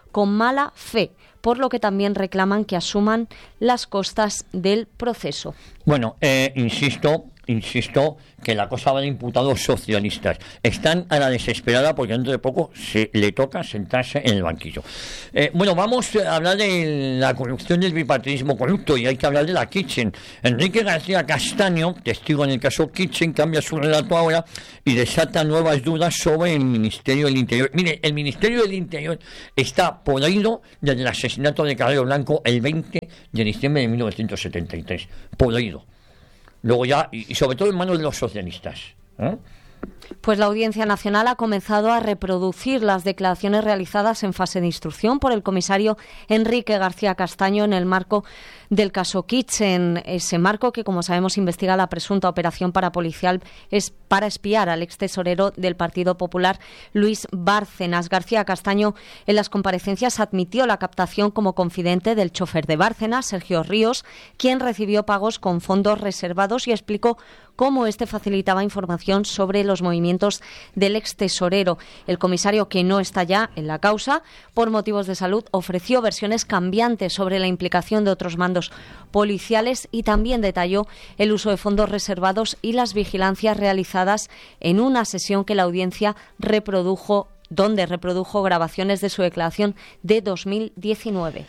con mala fe, por lo que también reclaman que asuman las costas del proceso. Bueno, eh, insisto, insisto que la cosa va de imputados socialistas. Están a la desesperada porque dentro de poco se le toca sentarse en el banquillo. Eh, bueno, vamos a hablar de la corrupción del bipartidismo corrupto y hay que hablar de la Kitchen. Enrique García Castaño, testigo en el caso Kitchen, cambia su relato ahora y desata nuevas dudas sobre el Ministerio del Interior. Mire, el Ministerio del Interior está podrido desde el asesinato de Carrero Blanco el veinte de diciembre de mil novecientos setenta y tres. Podrido. Luego ya, y sobre todo en manos de los socialistas, ¿eh? Pues la Audiencia Nacional ha comenzado a reproducir las declaraciones realizadas en fase de instrucción por el comisario Enrique García Castaño en el marco del caso Kitchen, ese marco que, como sabemos, investiga la presunta operación parapolicial es para espiar al ex tesorero del Partido Popular, Luis Bárcenas. García Castaño, en las comparecencias, admitió la captación como confidente del chofer de Bárcenas, Sergio Ríos, quien recibió pagos con fondos reservados, y explicó cómo este facilitaba información sobre los movimientos del ex tesorero. El comisario, que no está ya en la causa por motivos de salud, ofreció versiones cambiantes sobre la implicación de otros mandos policiales y también detalló el uso de fondos reservados y las vigilancias realizadas en una sesión que la audiencia reprodujo, donde reprodujo grabaciones de su declaración de dos mil diecinueve.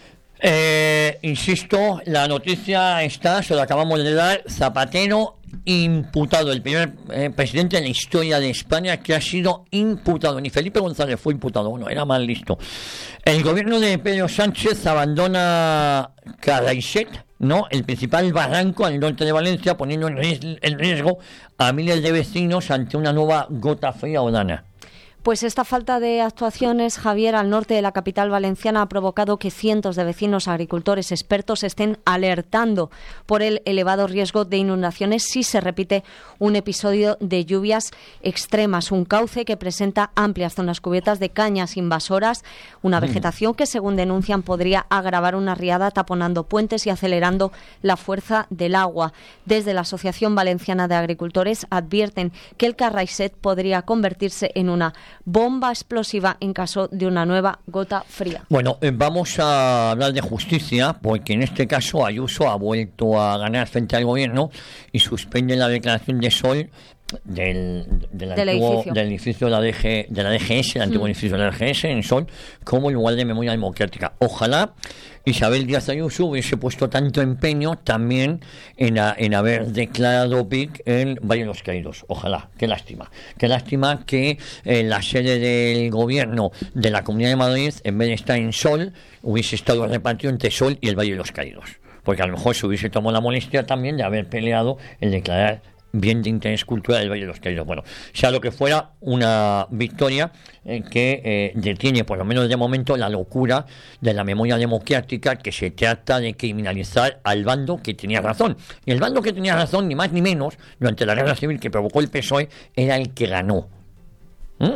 Eh, insisto, la noticia está, se lo acabamos de dar, Zapatero imputado, el primer eh, presidente en la historia de España que ha sido imputado. Ni Felipe González fue imputado, bueno, era más listo. El gobierno de Pedro Sánchez abandona Carraiset, ¿no?, el principal barranco al norte de Valencia, poniendo en riesgo, en riesgo a miles de vecinos ante una nueva gota fría o dana. Pues esta falta de actuaciones, Javier, al norte de la capital valenciana ha provocado que cientos de vecinos, agricultores, expertos estén alertando por el elevado riesgo de inundaciones si se repite un episodio de lluvias extremas. Un cauce que presenta amplias zonas cubiertas de cañas invasoras, una vegetación que, según denuncian, podría agravar una riada taponando puentes y acelerando la fuerza del agua. Desde la Asociación Valenciana de Agricultores advierten que el Carraiset podría convertirse en una bomba explosiva en caso de una nueva gota fría. Bueno, eh, vamos a hablar de justicia, porque en este caso Ayuso ha vuelto a ganar frente al gobierno y suspende la declaración de Sol del, del, del, antiguo, edificio. del edificio de la, D G, de la D G S, el antiguo mm. edificio de la D G S en Sol, como lugar de memoria democrática. Ojalá Isabel Díaz Ayuso hubiese puesto tanto empeño también en, a, en haber declarado P I C en Valle de los Caídos. Ojalá, qué lástima. Qué lástima que eh, la sede del gobierno de la Comunidad de Madrid, en vez de estar en Sol, hubiese estado repartido entre Sol y el Valle de los Caídos. Porque a lo mejor se hubiese tomado la molestia también de haber peleado el declarar bien de interés cultural del Valle de los Caídos. Bueno, sea lo que fuera, una victoria eh, que eh, detiene, por lo menos de momento, la locura de la memoria democrática, que se trata de criminalizar al bando que tenía razón. Y el bando que tenía razón, ni más ni menos, durante la guerra civil que provocó el P S O E, era el que ganó. ¿Mm?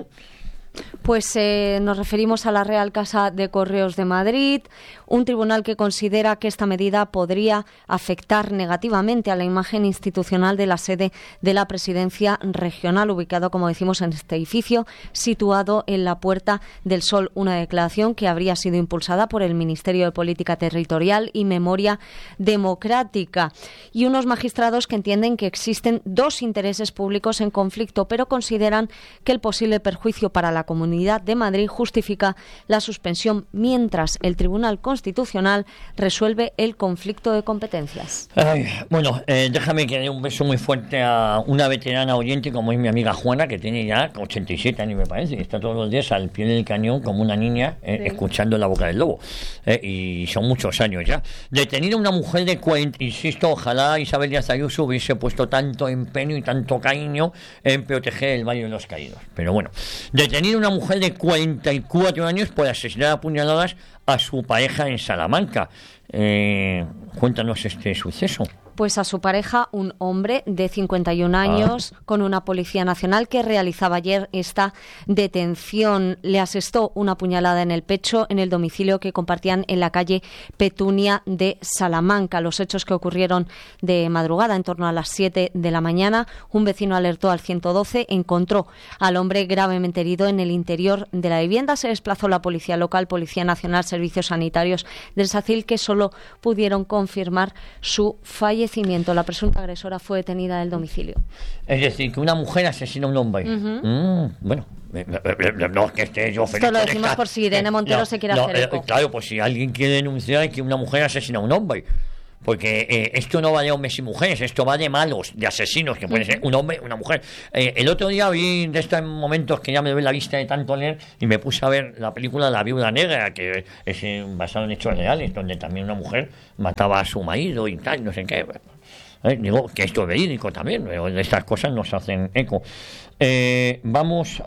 Pues eh, nos referimos a la Real Casa de Correos de Madrid, un tribunal que considera que esta medida podría afectar negativamente a la imagen institucional de la sede de la Presidencia Regional, ubicado, como decimos, en este edificio, situado en la Puerta del Sol. Una declaración que habría sido impulsada por el Ministerio de Política Territorial y Memoria Democrática. Y unos magistrados que entienden que existen dos intereses públicos en conflicto, pero consideran que el posible perjuicio para la Comunidad de Madrid justifica la suspensión mientras el Tribunal Constitucional resuelve el conflicto de competencias. Ay, bueno, eh, déjame que dé un beso muy fuerte a una veterana oyente como es mi amiga Juana, que tiene ya ochenta y siete años, me parece, y está todos los días al pie del cañón como una niña, eh, sí. escuchando La Boca del Lobo, eh, y son muchos años ya. Detenida una mujer de cuarenta, insisto, ojalá Isabel Díaz Ayuso hubiese puesto tanto empeño y tanto cariño en proteger el Valle de los Caídos, pero bueno, detenida una mujer de cuarenta y cuatro años por asesinar a puñaladas a su pareja en Salamanca. Eh, cuéntanos este suceso. Pues a su pareja, un hombre de cincuenta y un años, ah. con una policía nacional que realizaba ayer esta detención. Le asestó una puñalada en el pecho en el domicilio que compartían en la calle Petunia de Salamanca. Los hechos que ocurrieron de madrugada, en torno a las siete de la mañana, un vecino alertó al ciento doce, encontró al hombre gravemente herido en el interior de la vivienda. Se desplazó la policía local, Policía Nacional, Servicios Sanitarios del SACIL, que solo pudieron confirmar su fallecimiento. La presunta agresora fue detenida del domicilio. Es decir, que una mujer asesina a un hombre. Uh-huh. Mm, bueno, no es que esté yo feliz. Esto lo decimos esta, por si Irene Montero no, se quiere no, hacer eco. Eh, claro, pues si alguien quiere denunciar que una mujer asesina a un hombre. Porque eh, esto no va de hombres y mujeres, esto va de malos, de asesinos, que puede ser un hombre, una mujer. Eh, el otro día vi de estos momentos que ya me doy la vista de tanto leer y me puse a ver la película La Viuda Negra, que es eh, basada en hechos reales, donde también una mujer mataba a su marido y tal, no sé qué. Eh, digo que esto es verídico también, pero estas cosas nos hacen eco. Eh, vamos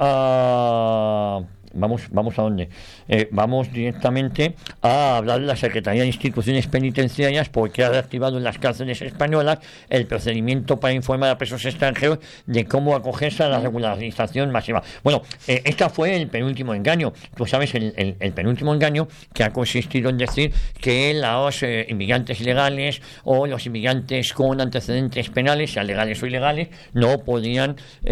a... Vamos, vamos a dónde? Eh, vamos directamente a hablar de la Secretaría de Instituciones Penitenciarias, porque ha reactivado en las cárceles españolas el procedimiento para informar a presos extranjeros de cómo acogerse a la regularización masiva. Bueno, eh, este fue el penúltimo engaño. Tú sabes, el, el, el penúltimo engaño que ha consistido en decir que los eh, inmigrantes ilegales o los inmigrantes con antecedentes penales, sean legales o ilegales, no podían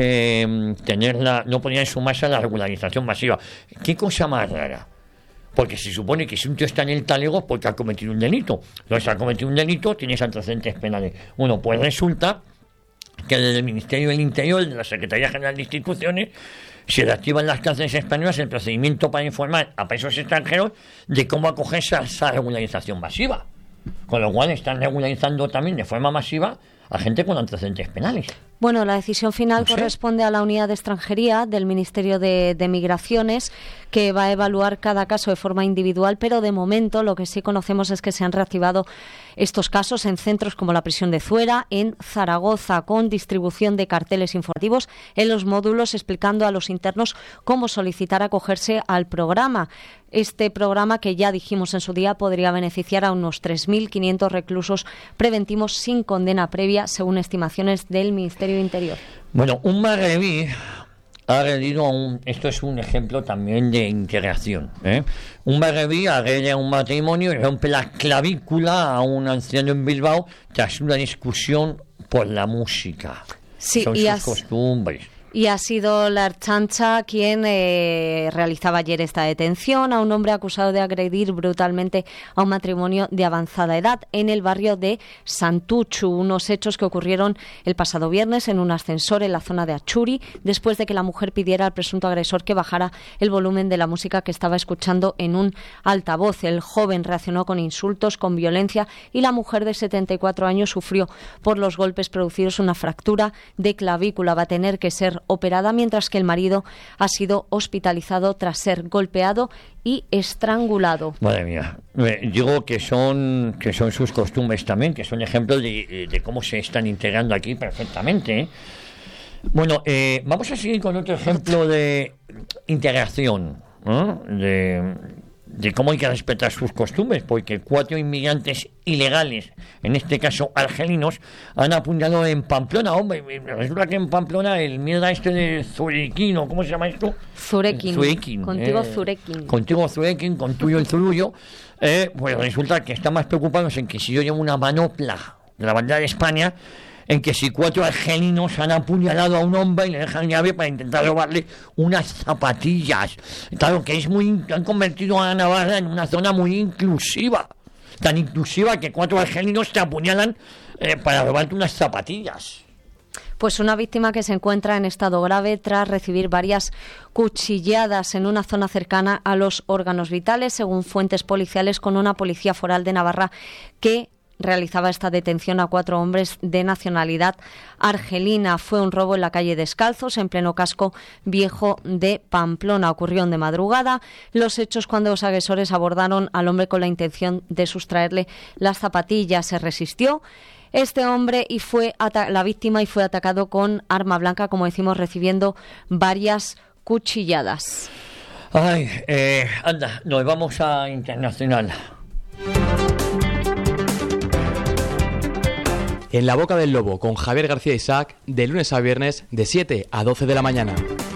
eh, tener la, no podían sumarse a la regularización masiva. ¿Qué cosa más rara? Porque se supone que si un tío está en el talego es porque ha cometido un delito. Entonces, ha cometido un delito, tienes antecedentes penales. Bueno, pues resulta que desde el Ministerio del Interior, de la Secretaría General de Instituciones, se reactiva en las cárceles españolas el procedimiento para informar a presos extranjeros de cómo acogerse a esa regularización masiva. Con lo cual están regularizando también de forma masiva a gente con antecedentes penales. Bueno, la decisión final no sé. corresponde a la Unidad de Extranjería del Ministerio de, de Migraciones, que va a evaluar cada caso de forma individual, pero de momento lo que sí conocemos es que se han reactivado estos casos en centros como la prisión de Zuera, en Zaragoza, con distribución de carteles informativos en los módulos explicando a los internos cómo solicitar acogerse al programa. Este programa, que ya dijimos en su día, podría beneficiar a unos tres mil quinientos reclusos preventivos sin condena previa, según estimaciones del Ministerio de Interior. Bueno, un magrebí ha agredido a un... Esto es un ejemplo también de integración. ¿eh? Un magrebí agrede a un matrimonio y rompe la clavícula a un anciano en Bilbao tras una discusión por la música. Sí, Son y sus has... costumbres. Y ha sido la Ertzaintza quien eh, realizaba ayer esta detención a un hombre acusado de agredir brutalmente a un matrimonio de avanzada edad en el barrio de Santuchu. Unos hechos que ocurrieron el pasado viernes en un ascensor en la zona de Achuri, después de que la mujer pidiera al presunto agresor que bajara el volumen de la música que estaba escuchando en un altavoz. El joven reaccionó con insultos, con violencia, y la mujer de setenta y cuatro años sufrió por los golpes producidos una fractura de clavícula. Va a tener que ser operada, mientras que el marido ha sido hospitalizado tras ser golpeado y estrangulado. Madre mía, eh, digo que son que son sus costumbres también, que son ejemplos de, de cómo se están integrando aquí perfectamente, ¿eh? Bueno, eh, vamos a seguir con otro ejemplo de integración, ¿no? de de cómo hay que respetar sus costumbres, porque cuatro inmigrantes ilegales, en este caso argelinos, han apuntado en Pamplona. Hombre, resulta que en Pamplona el mierda este de Zurequín, ¿cómo se llama esto? Zurequín. Zurequín. Contigo eh, Zurequín. Contigo Zurequín, con tuyo el Zurullo. Eh, pues resulta que están más preocupados en que si yo llevo una manopla de la bandera de España, en que si cuatro argelinos han apuñalado a un hombre y le dejan llave para intentar robarle unas zapatillas. Claro que es muy, han convertido a Navarra en una zona muy inclusiva, tan inclusiva que cuatro argelinos te apuñalan eh, para robarte unas zapatillas. Pues una víctima que se encuentra en estado grave tras recibir varias cuchilladas en una zona cercana a los órganos vitales, según fuentes policiales, con una policía foral de Navarra que realizaba esta detención a cuatro hombres de nacionalidad argelina. Fue un robo en la calle Descalzos, en pleno casco viejo de Pamplona. Ocurrió de madrugada los hechos cuando los agresores abordaron al hombre con la intención de sustraerle las zapatillas. Se resistió este hombre y fue ata- la víctima y fue atacado con arma blanca, como decimos, recibiendo varias cuchilladas. Ay, eh, anda, nos vamos a internacional. En La Boca del Lobo con Javier García Isaac, de lunes a viernes, de siete a doce de la mañana.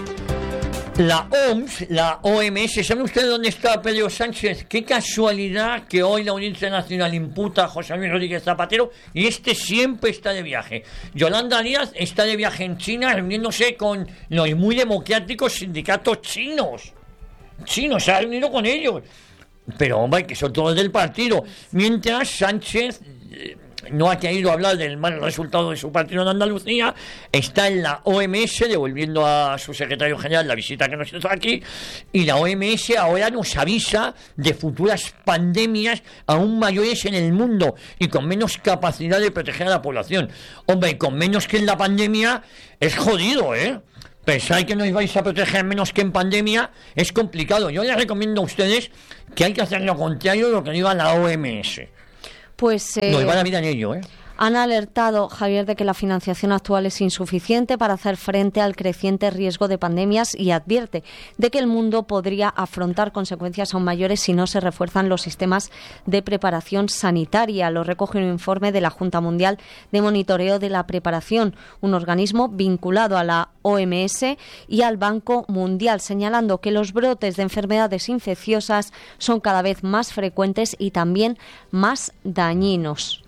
La O M S, la O M S, ¿saben ustedes dónde está Pedro Sánchez? Qué casualidad que hoy la Audiencia Nacional imputa a José Luis Rodríguez Zapatero y este siempre está de viaje. Yolanda Díaz está de viaje en China reuniéndose con los muy democráticos sindicatos chinos. Chinos, se ha reunido con ellos. Pero, hombre, que son todos del partido. Mientras Sánchez eh, no ha querido hablar del mal resultado de su partido en Andalucía, está en la O M S devolviendo a su secretario general la visita que nos hizo aquí, y la O M S ahora nos avisa de futuras pandemias aún mayores en el mundo y con menos capacidad de proteger a la población. Hombre, con menos que en la pandemia es jodido, ¿eh? Pensáis que no os vais a proteger menos que en pandemia, es complicado. Yo les recomiendo a ustedes que hay que hacer lo contrario de lo que diga la O M S. Pues eh, nos va la vida en ello, ¿eh? Han alertado, Javier, de que la financiación actual es insuficiente para hacer frente al creciente riesgo de pandemias y advierte de que el mundo podría afrontar consecuencias aún mayores si no se refuerzan los sistemas de preparación sanitaria. Lo recoge un informe de la Junta Mundial de Monitoreo de la Preparación, un organismo vinculado a la O M S y al Banco Mundial, señalando que los brotes de enfermedades infecciosas son cada vez más frecuentes y también más dañinos.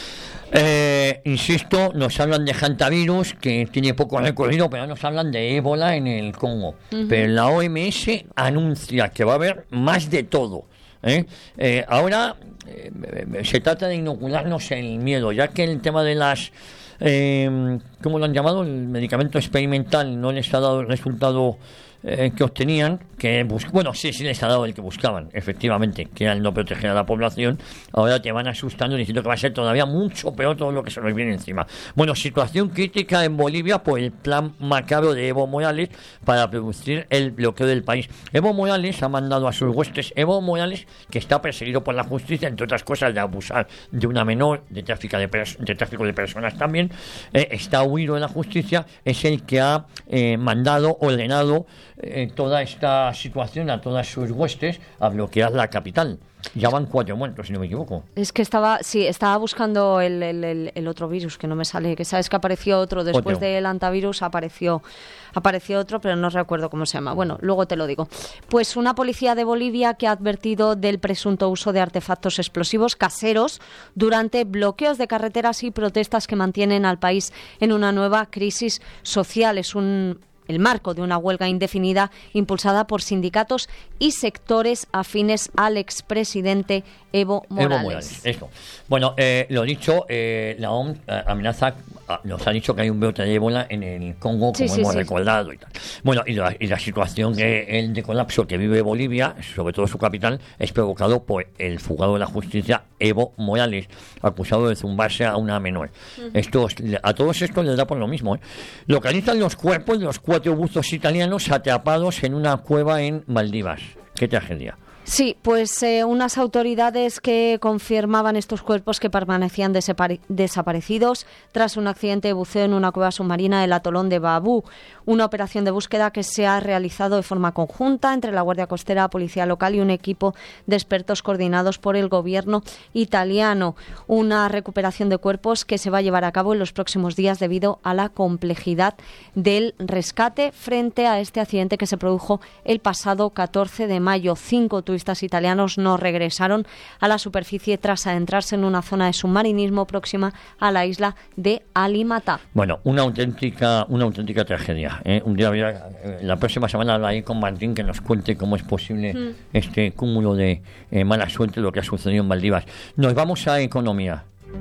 Eh, insisto, nos hablan de hantavirus, que tiene poco recorrido, pero nos hablan de ébola en el Congo. Uh-huh. Pero la O M S anuncia que va a haber más de todo. ¿eh? Eh, ahora eh, se trata de inocularnos el miedo, ya que el tema de las... Eh, ¿cómo lo han llamado? El medicamento experimental no les ha dado el resultado eh, que obtenían, que bus- bueno, sí, sí les ha dado el que buscaban, efectivamente, que era el no proteger a la población. Ahora te van asustando diciendo que va a ser todavía mucho peor todo lo que se nos viene encima. Bueno, situación crítica en Bolivia por el plan macabro de Evo Morales para producir el bloqueo del país. Evo Morales ha mandado a sus huestes, Evo Morales, que está perseguido por la justicia, entre otras cosas, de abusar de una menor, de tráfico de, pers- de, tráfico de personas también, eh, está huido de la justicia, es el que ha eh, mandado, ordenado eh, toda esta situación a todas sus huestes a bloquear la capital. Ya van cuatro muertos, si no me equivoco. Es que estaba, sí, estaba buscando el, el, el, el otro virus, que no me sale, que sabes que apareció otro, después otro. del antivirus apareció, apareció otro, pero no recuerdo cómo se llama. Bueno, luego te lo digo. Pues una policía de Bolivia que ha advertido del presunto uso de artefactos explosivos caseros durante bloqueos de carreteras y protestas que mantienen al país en una nueva crisis social. Es un... el marco de una huelga indefinida impulsada por sindicatos y sectores afines al expresidente Evo Morales. Evo Morales, eso. Bueno, eh, lo dicho, eh, la O M S eh, amenaza, nos ha dicho que hay un brote de ébola en el Congo, como sí, sí, hemos sí. recordado y tal. Bueno, y la, y la situación que el de colapso que vive Bolivia, sobre todo su capital, es provocado por el fugado de la justicia Evo Morales, acusado de zumbarse a una menor. Uh-huh. Estos, a todos estos les da por lo mismo, ¿eh? Localizan los cuerpos de los cuatro buzos italianos atrapados en una cueva en Maldivas. Qué tragedia. Sí, pues eh, unas autoridades que confirmaban estos cuerpos que permanecían desapare- desaparecidos tras un accidente de buceo en una cueva submarina del atolón de Babú. Una operación de búsqueda que se ha realizado de forma conjunta entre la Guardia Costera, Policía Local y un equipo de expertos coordinados por el gobierno italiano. Una recuperación de cuerpos que se va a llevar a cabo en los próximos días debido a la complejidad del rescate frente a este accidente que se produjo el pasado catorce de mayo. Cinco turistas italianos no regresaron a la superficie tras adentrarse en una zona de submarinismo próxima a la isla de Alimatá. Bueno, una auténtica, una auténtica tragedia. ¿eh? Un día, eh, la próxima semana hablaré con Martín que nos cuente cómo es posible mm. este cúmulo de eh, mala suerte, lo que ha sucedido en Maldivas. Nos vamos a economía.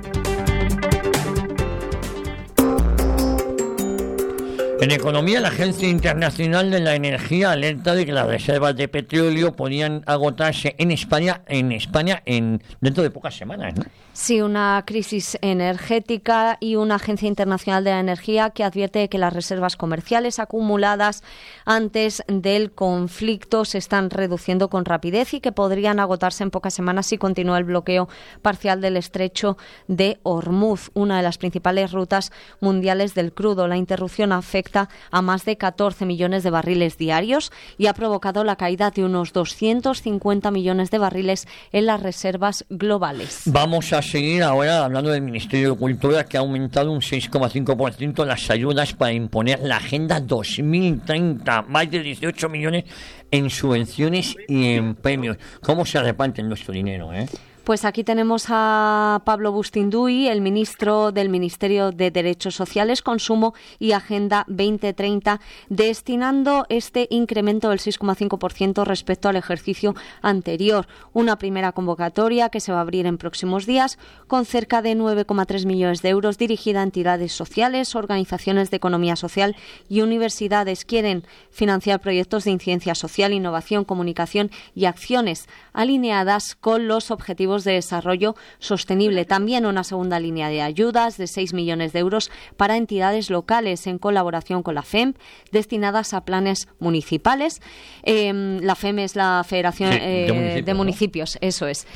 En economía, la Agencia Internacional de la Energía alerta de que las reservas de petróleo podrían agotarse en España, en España, en dentro de pocas semanas, ¿no? Sí, una crisis energética y una Agencia Internacional de la Energía que advierte de que las reservas comerciales acumuladas antes del conflicto se están reduciendo con rapidez y que podrían agotarse en pocas semanas si continúa el bloqueo parcial del estrecho de Hormuz, una de las principales rutas mundiales del crudo. La interrupción afecta afecta a más de catorce millones de barriles diarios y ha provocado la caída de unos doscientos cincuenta millones de barriles en las reservas globales. Vamos a seguir ahora hablando del Ministerio de Cultura, que ha aumentado un seis coma cinco por ciento las ayudas para imponer la Agenda dos mil treinta, más de dieciocho millones en subvenciones y en premios. ¿Cómo se reparten nuestro dinero, eh? Pues aquí tenemos a Pablo Bustinduy, el ministro del Ministerio de Derechos Sociales, Consumo y Agenda veinte treinta, destinando este incremento del seis coma cinco por ciento respecto al ejercicio anterior. Una primera convocatoria que se va a abrir en próximos días con cerca de nueve coma tres millones de euros dirigida a entidades sociales, organizaciones de economía social y universidades. Quieren financiar proyectos de incidencia social, innovación, comunicación y acciones alineadas con los objetivos de desarrollo sostenible. También una segunda línea de ayudas de seis millones de euros para entidades locales en colaboración con la F E M, destinadas a planes municipales. Eh, la F E M es la Federación sí, eh, de Municipios, de municipios ¿no? Eso es.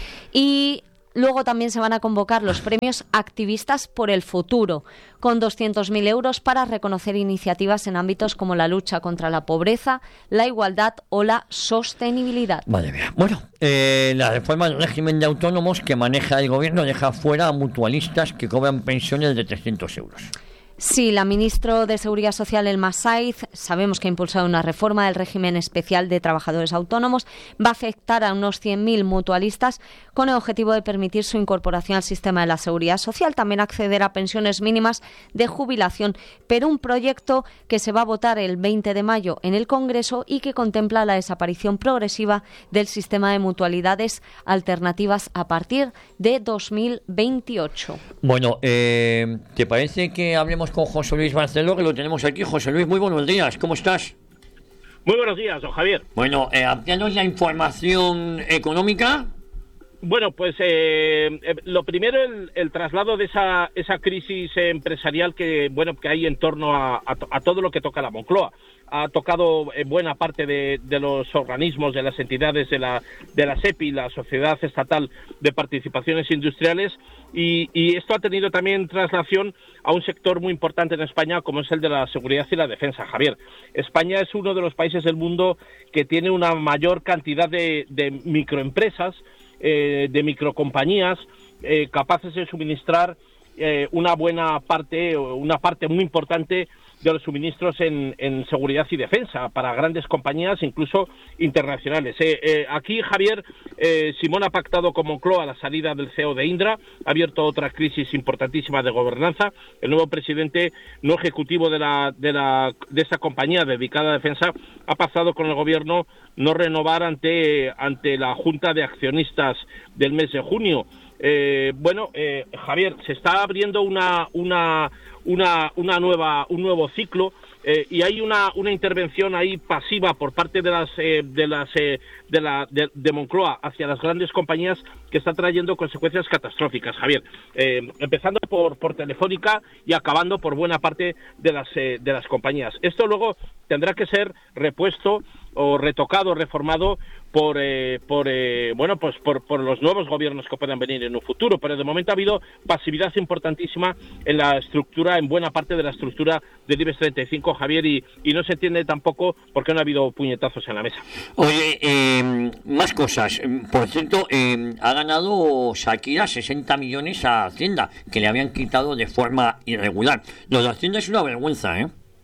Y luego también se van a convocar los premios Activistas por el Futuro, con doscientos mil euros para reconocer iniciativas en ámbitos como la lucha contra la pobreza, la igualdad o la sostenibilidad. Madre mía. Bueno, eh, la reforma del régimen de autónomos que maneja el gobierno deja fuera a mutualistas que cobran pensiones de trescientos euros. Sí, la ministra de Seguridad Social, Elma Saiz, sabemos que ha impulsado una reforma del régimen especial de trabajadores autónomos. Va a afectar a unos cien mil mutualistas con el objetivo de permitir su incorporación al sistema de la seguridad social, también acceder a pensiones mínimas de jubilación, pero un proyecto que se va a votar el veinte de mayo en el Congreso y que contempla la desaparición progresiva del sistema de mutualidades alternativas a partir de dos mil veintiocho. Bueno, eh, ¿te parece que hablemos con José Luis Barceló, que lo tenemos aquí? José Luis, muy buenos días, ¿cómo estás? Muy buenos días, don Javier. Bueno, eh, amplíanos la información económica. Bueno, pues eh, eh, lo primero, el, el traslado de esa esa crisis empresarial que bueno que hay en torno a, a, a todo lo que toca la Moncloa. Ha tocado eh, buena parte de, de los organismos, de las entidades de la de la SEPI, la Sociedad Estatal de Participaciones Industriales, y, y esto ha tenido también traslación a un sector muy importante en España, como es el de la seguridad y la defensa, Javier. España es uno de los países del mundo que tiene una mayor cantidad de, de microempresas, eh, de microcompañías, eh, capaces de suministrar eh, una buena parte, una parte muy importante de los suministros en, en seguridad y defensa para grandes compañías, incluso internacionales. Eh, eh, aquí, Javier, eh, Simón ha pactado con Moncloa la salida del C E O de Indra, ha abierto otra crisis importantísima de gobernanza. El nuevo presidente no ejecutivo de la de la de esta compañía dedicada a defensa ha pasado con el gobierno no renovar ante ante la Junta de Accionistas del mes de junio. Eh, bueno, eh, Javier, se está abriendo una una una una nueva un nuevo ciclo eh, y hay una una intervención ahí pasiva por parte de las eh, de las eh, de la de, de Moncloa hacia las grandes compañías que está trayendo consecuencias catastróficas, Javier, eh, empezando por por Telefónica y acabando por buena parte de las eh, de las compañías. Esto luego tendrá que ser repuesto o retocado, reformado por eh, por eh, bueno pues por por los nuevos gobiernos que puedan venir en un futuro, pero de momento ha habido pasividad importantísima en la estructura, en buena parte de la estructura del IBEX treinta y cinco, Javier, y, y no se entiende tampoco por qué no ha habido puñetazos en la mesa. Oye, eh, más cosas. Por cierto, eh, ha ganado Shakira sesenta millones a Hacienda, que le habían quitado de forma irregular. Lo de Hacienda es una vergüenza, ¿eh?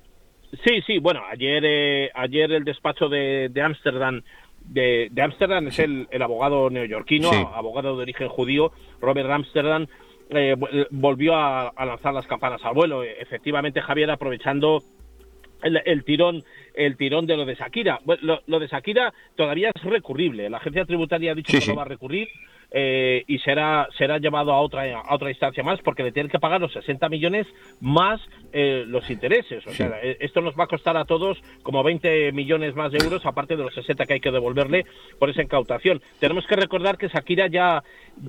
Sí, sí, bueno, ayer eh, ayer el despacho de Ámsterdam de de Ámsterdam es el, el abogado neoyorquino, sí. abogado de origen judío, Robert Amsterdam, eh, volvió a, a lanzar las campanas al vuelo. Efectivamente, Javier, aprovechando el, el tirón el tirón de lo de Shakira. Bueno, lo, lo de Shakira todavía es recurrible. La agencia tributaria ha dicho sí, que sí. no va a recurrir. Eh, y será será llevado a otra a otra instancia más, porque le tienen que pagar los sesenta millones más eh, los intereses. O sí. sea, esto nos va a costar a todos como veinte millones más de euros, aparte de los sesenta que hay que devolverle por esa incautación. Tenemos que recordar que Shakira ya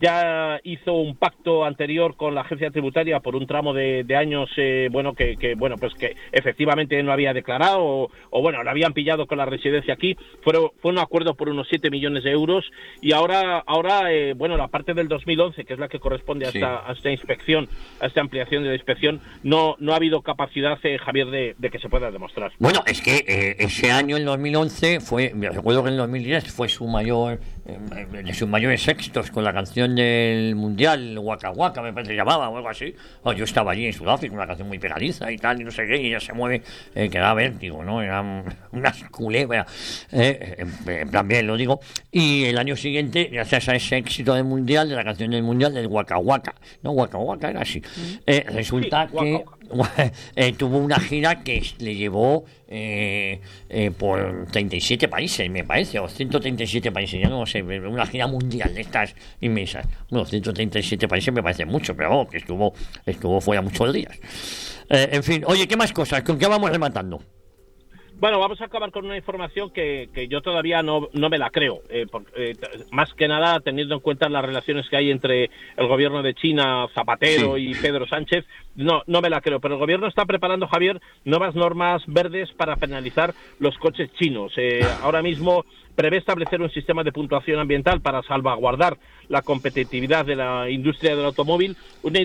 ya hizo un pacto anterior con la agencia tributaria por un tramo de, de años, eh, bueno que, que bueno pues que efectivamente no había declarado o, o bueno, lo habían pillado con la residencia aquí. Fue, fue un acuerdo por unos siete millones de euros y ahora ahora eh, eh, bueno, la parte del dos mil once, que es la que corresponde a, Sí. esta, a esta inspección, a esta ampliación de la inspección, no, no ha habido capacidad, eh, Javier, de, de que se pueda demostrar. Bueno, es que eh, ese año, el dos mil once, fue, me recuerdo que en el dos mil diez fue su mayor, eh, de sus mayores éxitos con la canción del Mundial, Waka Waka, me parece que llamaba, o algo así. Oh, yo estaba allí en Sudáfrica, una canción muy pegadiza y tal, y no sé qué, y ella se mueve, eh, que da vértigo, ¿no? Eran unas culebras, eh, en, en plan bien lo digo. Y el año siguiente, gracias a ese éxito del Mundial, de la canción del Mundial, del Waka Waka, ¿no? Waka Waka era así. Eh, resulta Sí, que eh, tuvo una gira que le llevó eh, eh, por treinta y siete países, me parece, o ciento treinta y siete países, ya no sé, una gira mundial de estas inmensas. Bueno, ciento treinta y siete países me parece mucho, pero vamos, que estuvo, estuvo fuera muchos días. Eh, en fin, oye, ¿qué más cosas? ¿Con qué vamos rematando? Bueno, vamos a acabar con una información que, que yo todavía no, no me la creo, eh, por, eh, más que nada teniendo en cuenta las relaciones que hay entre el gobierno de China, Zapatero Sí. y Pedro Sánchez, no, no me la creo, pero el gobierno está preparando, Javier, nuevas normas verdes para penalizar los coches chinos. Eh, ahora mismo prevé establecer un sistema de puntuación ambiental para salvaguardar la competitividad de la industria del automóvil, una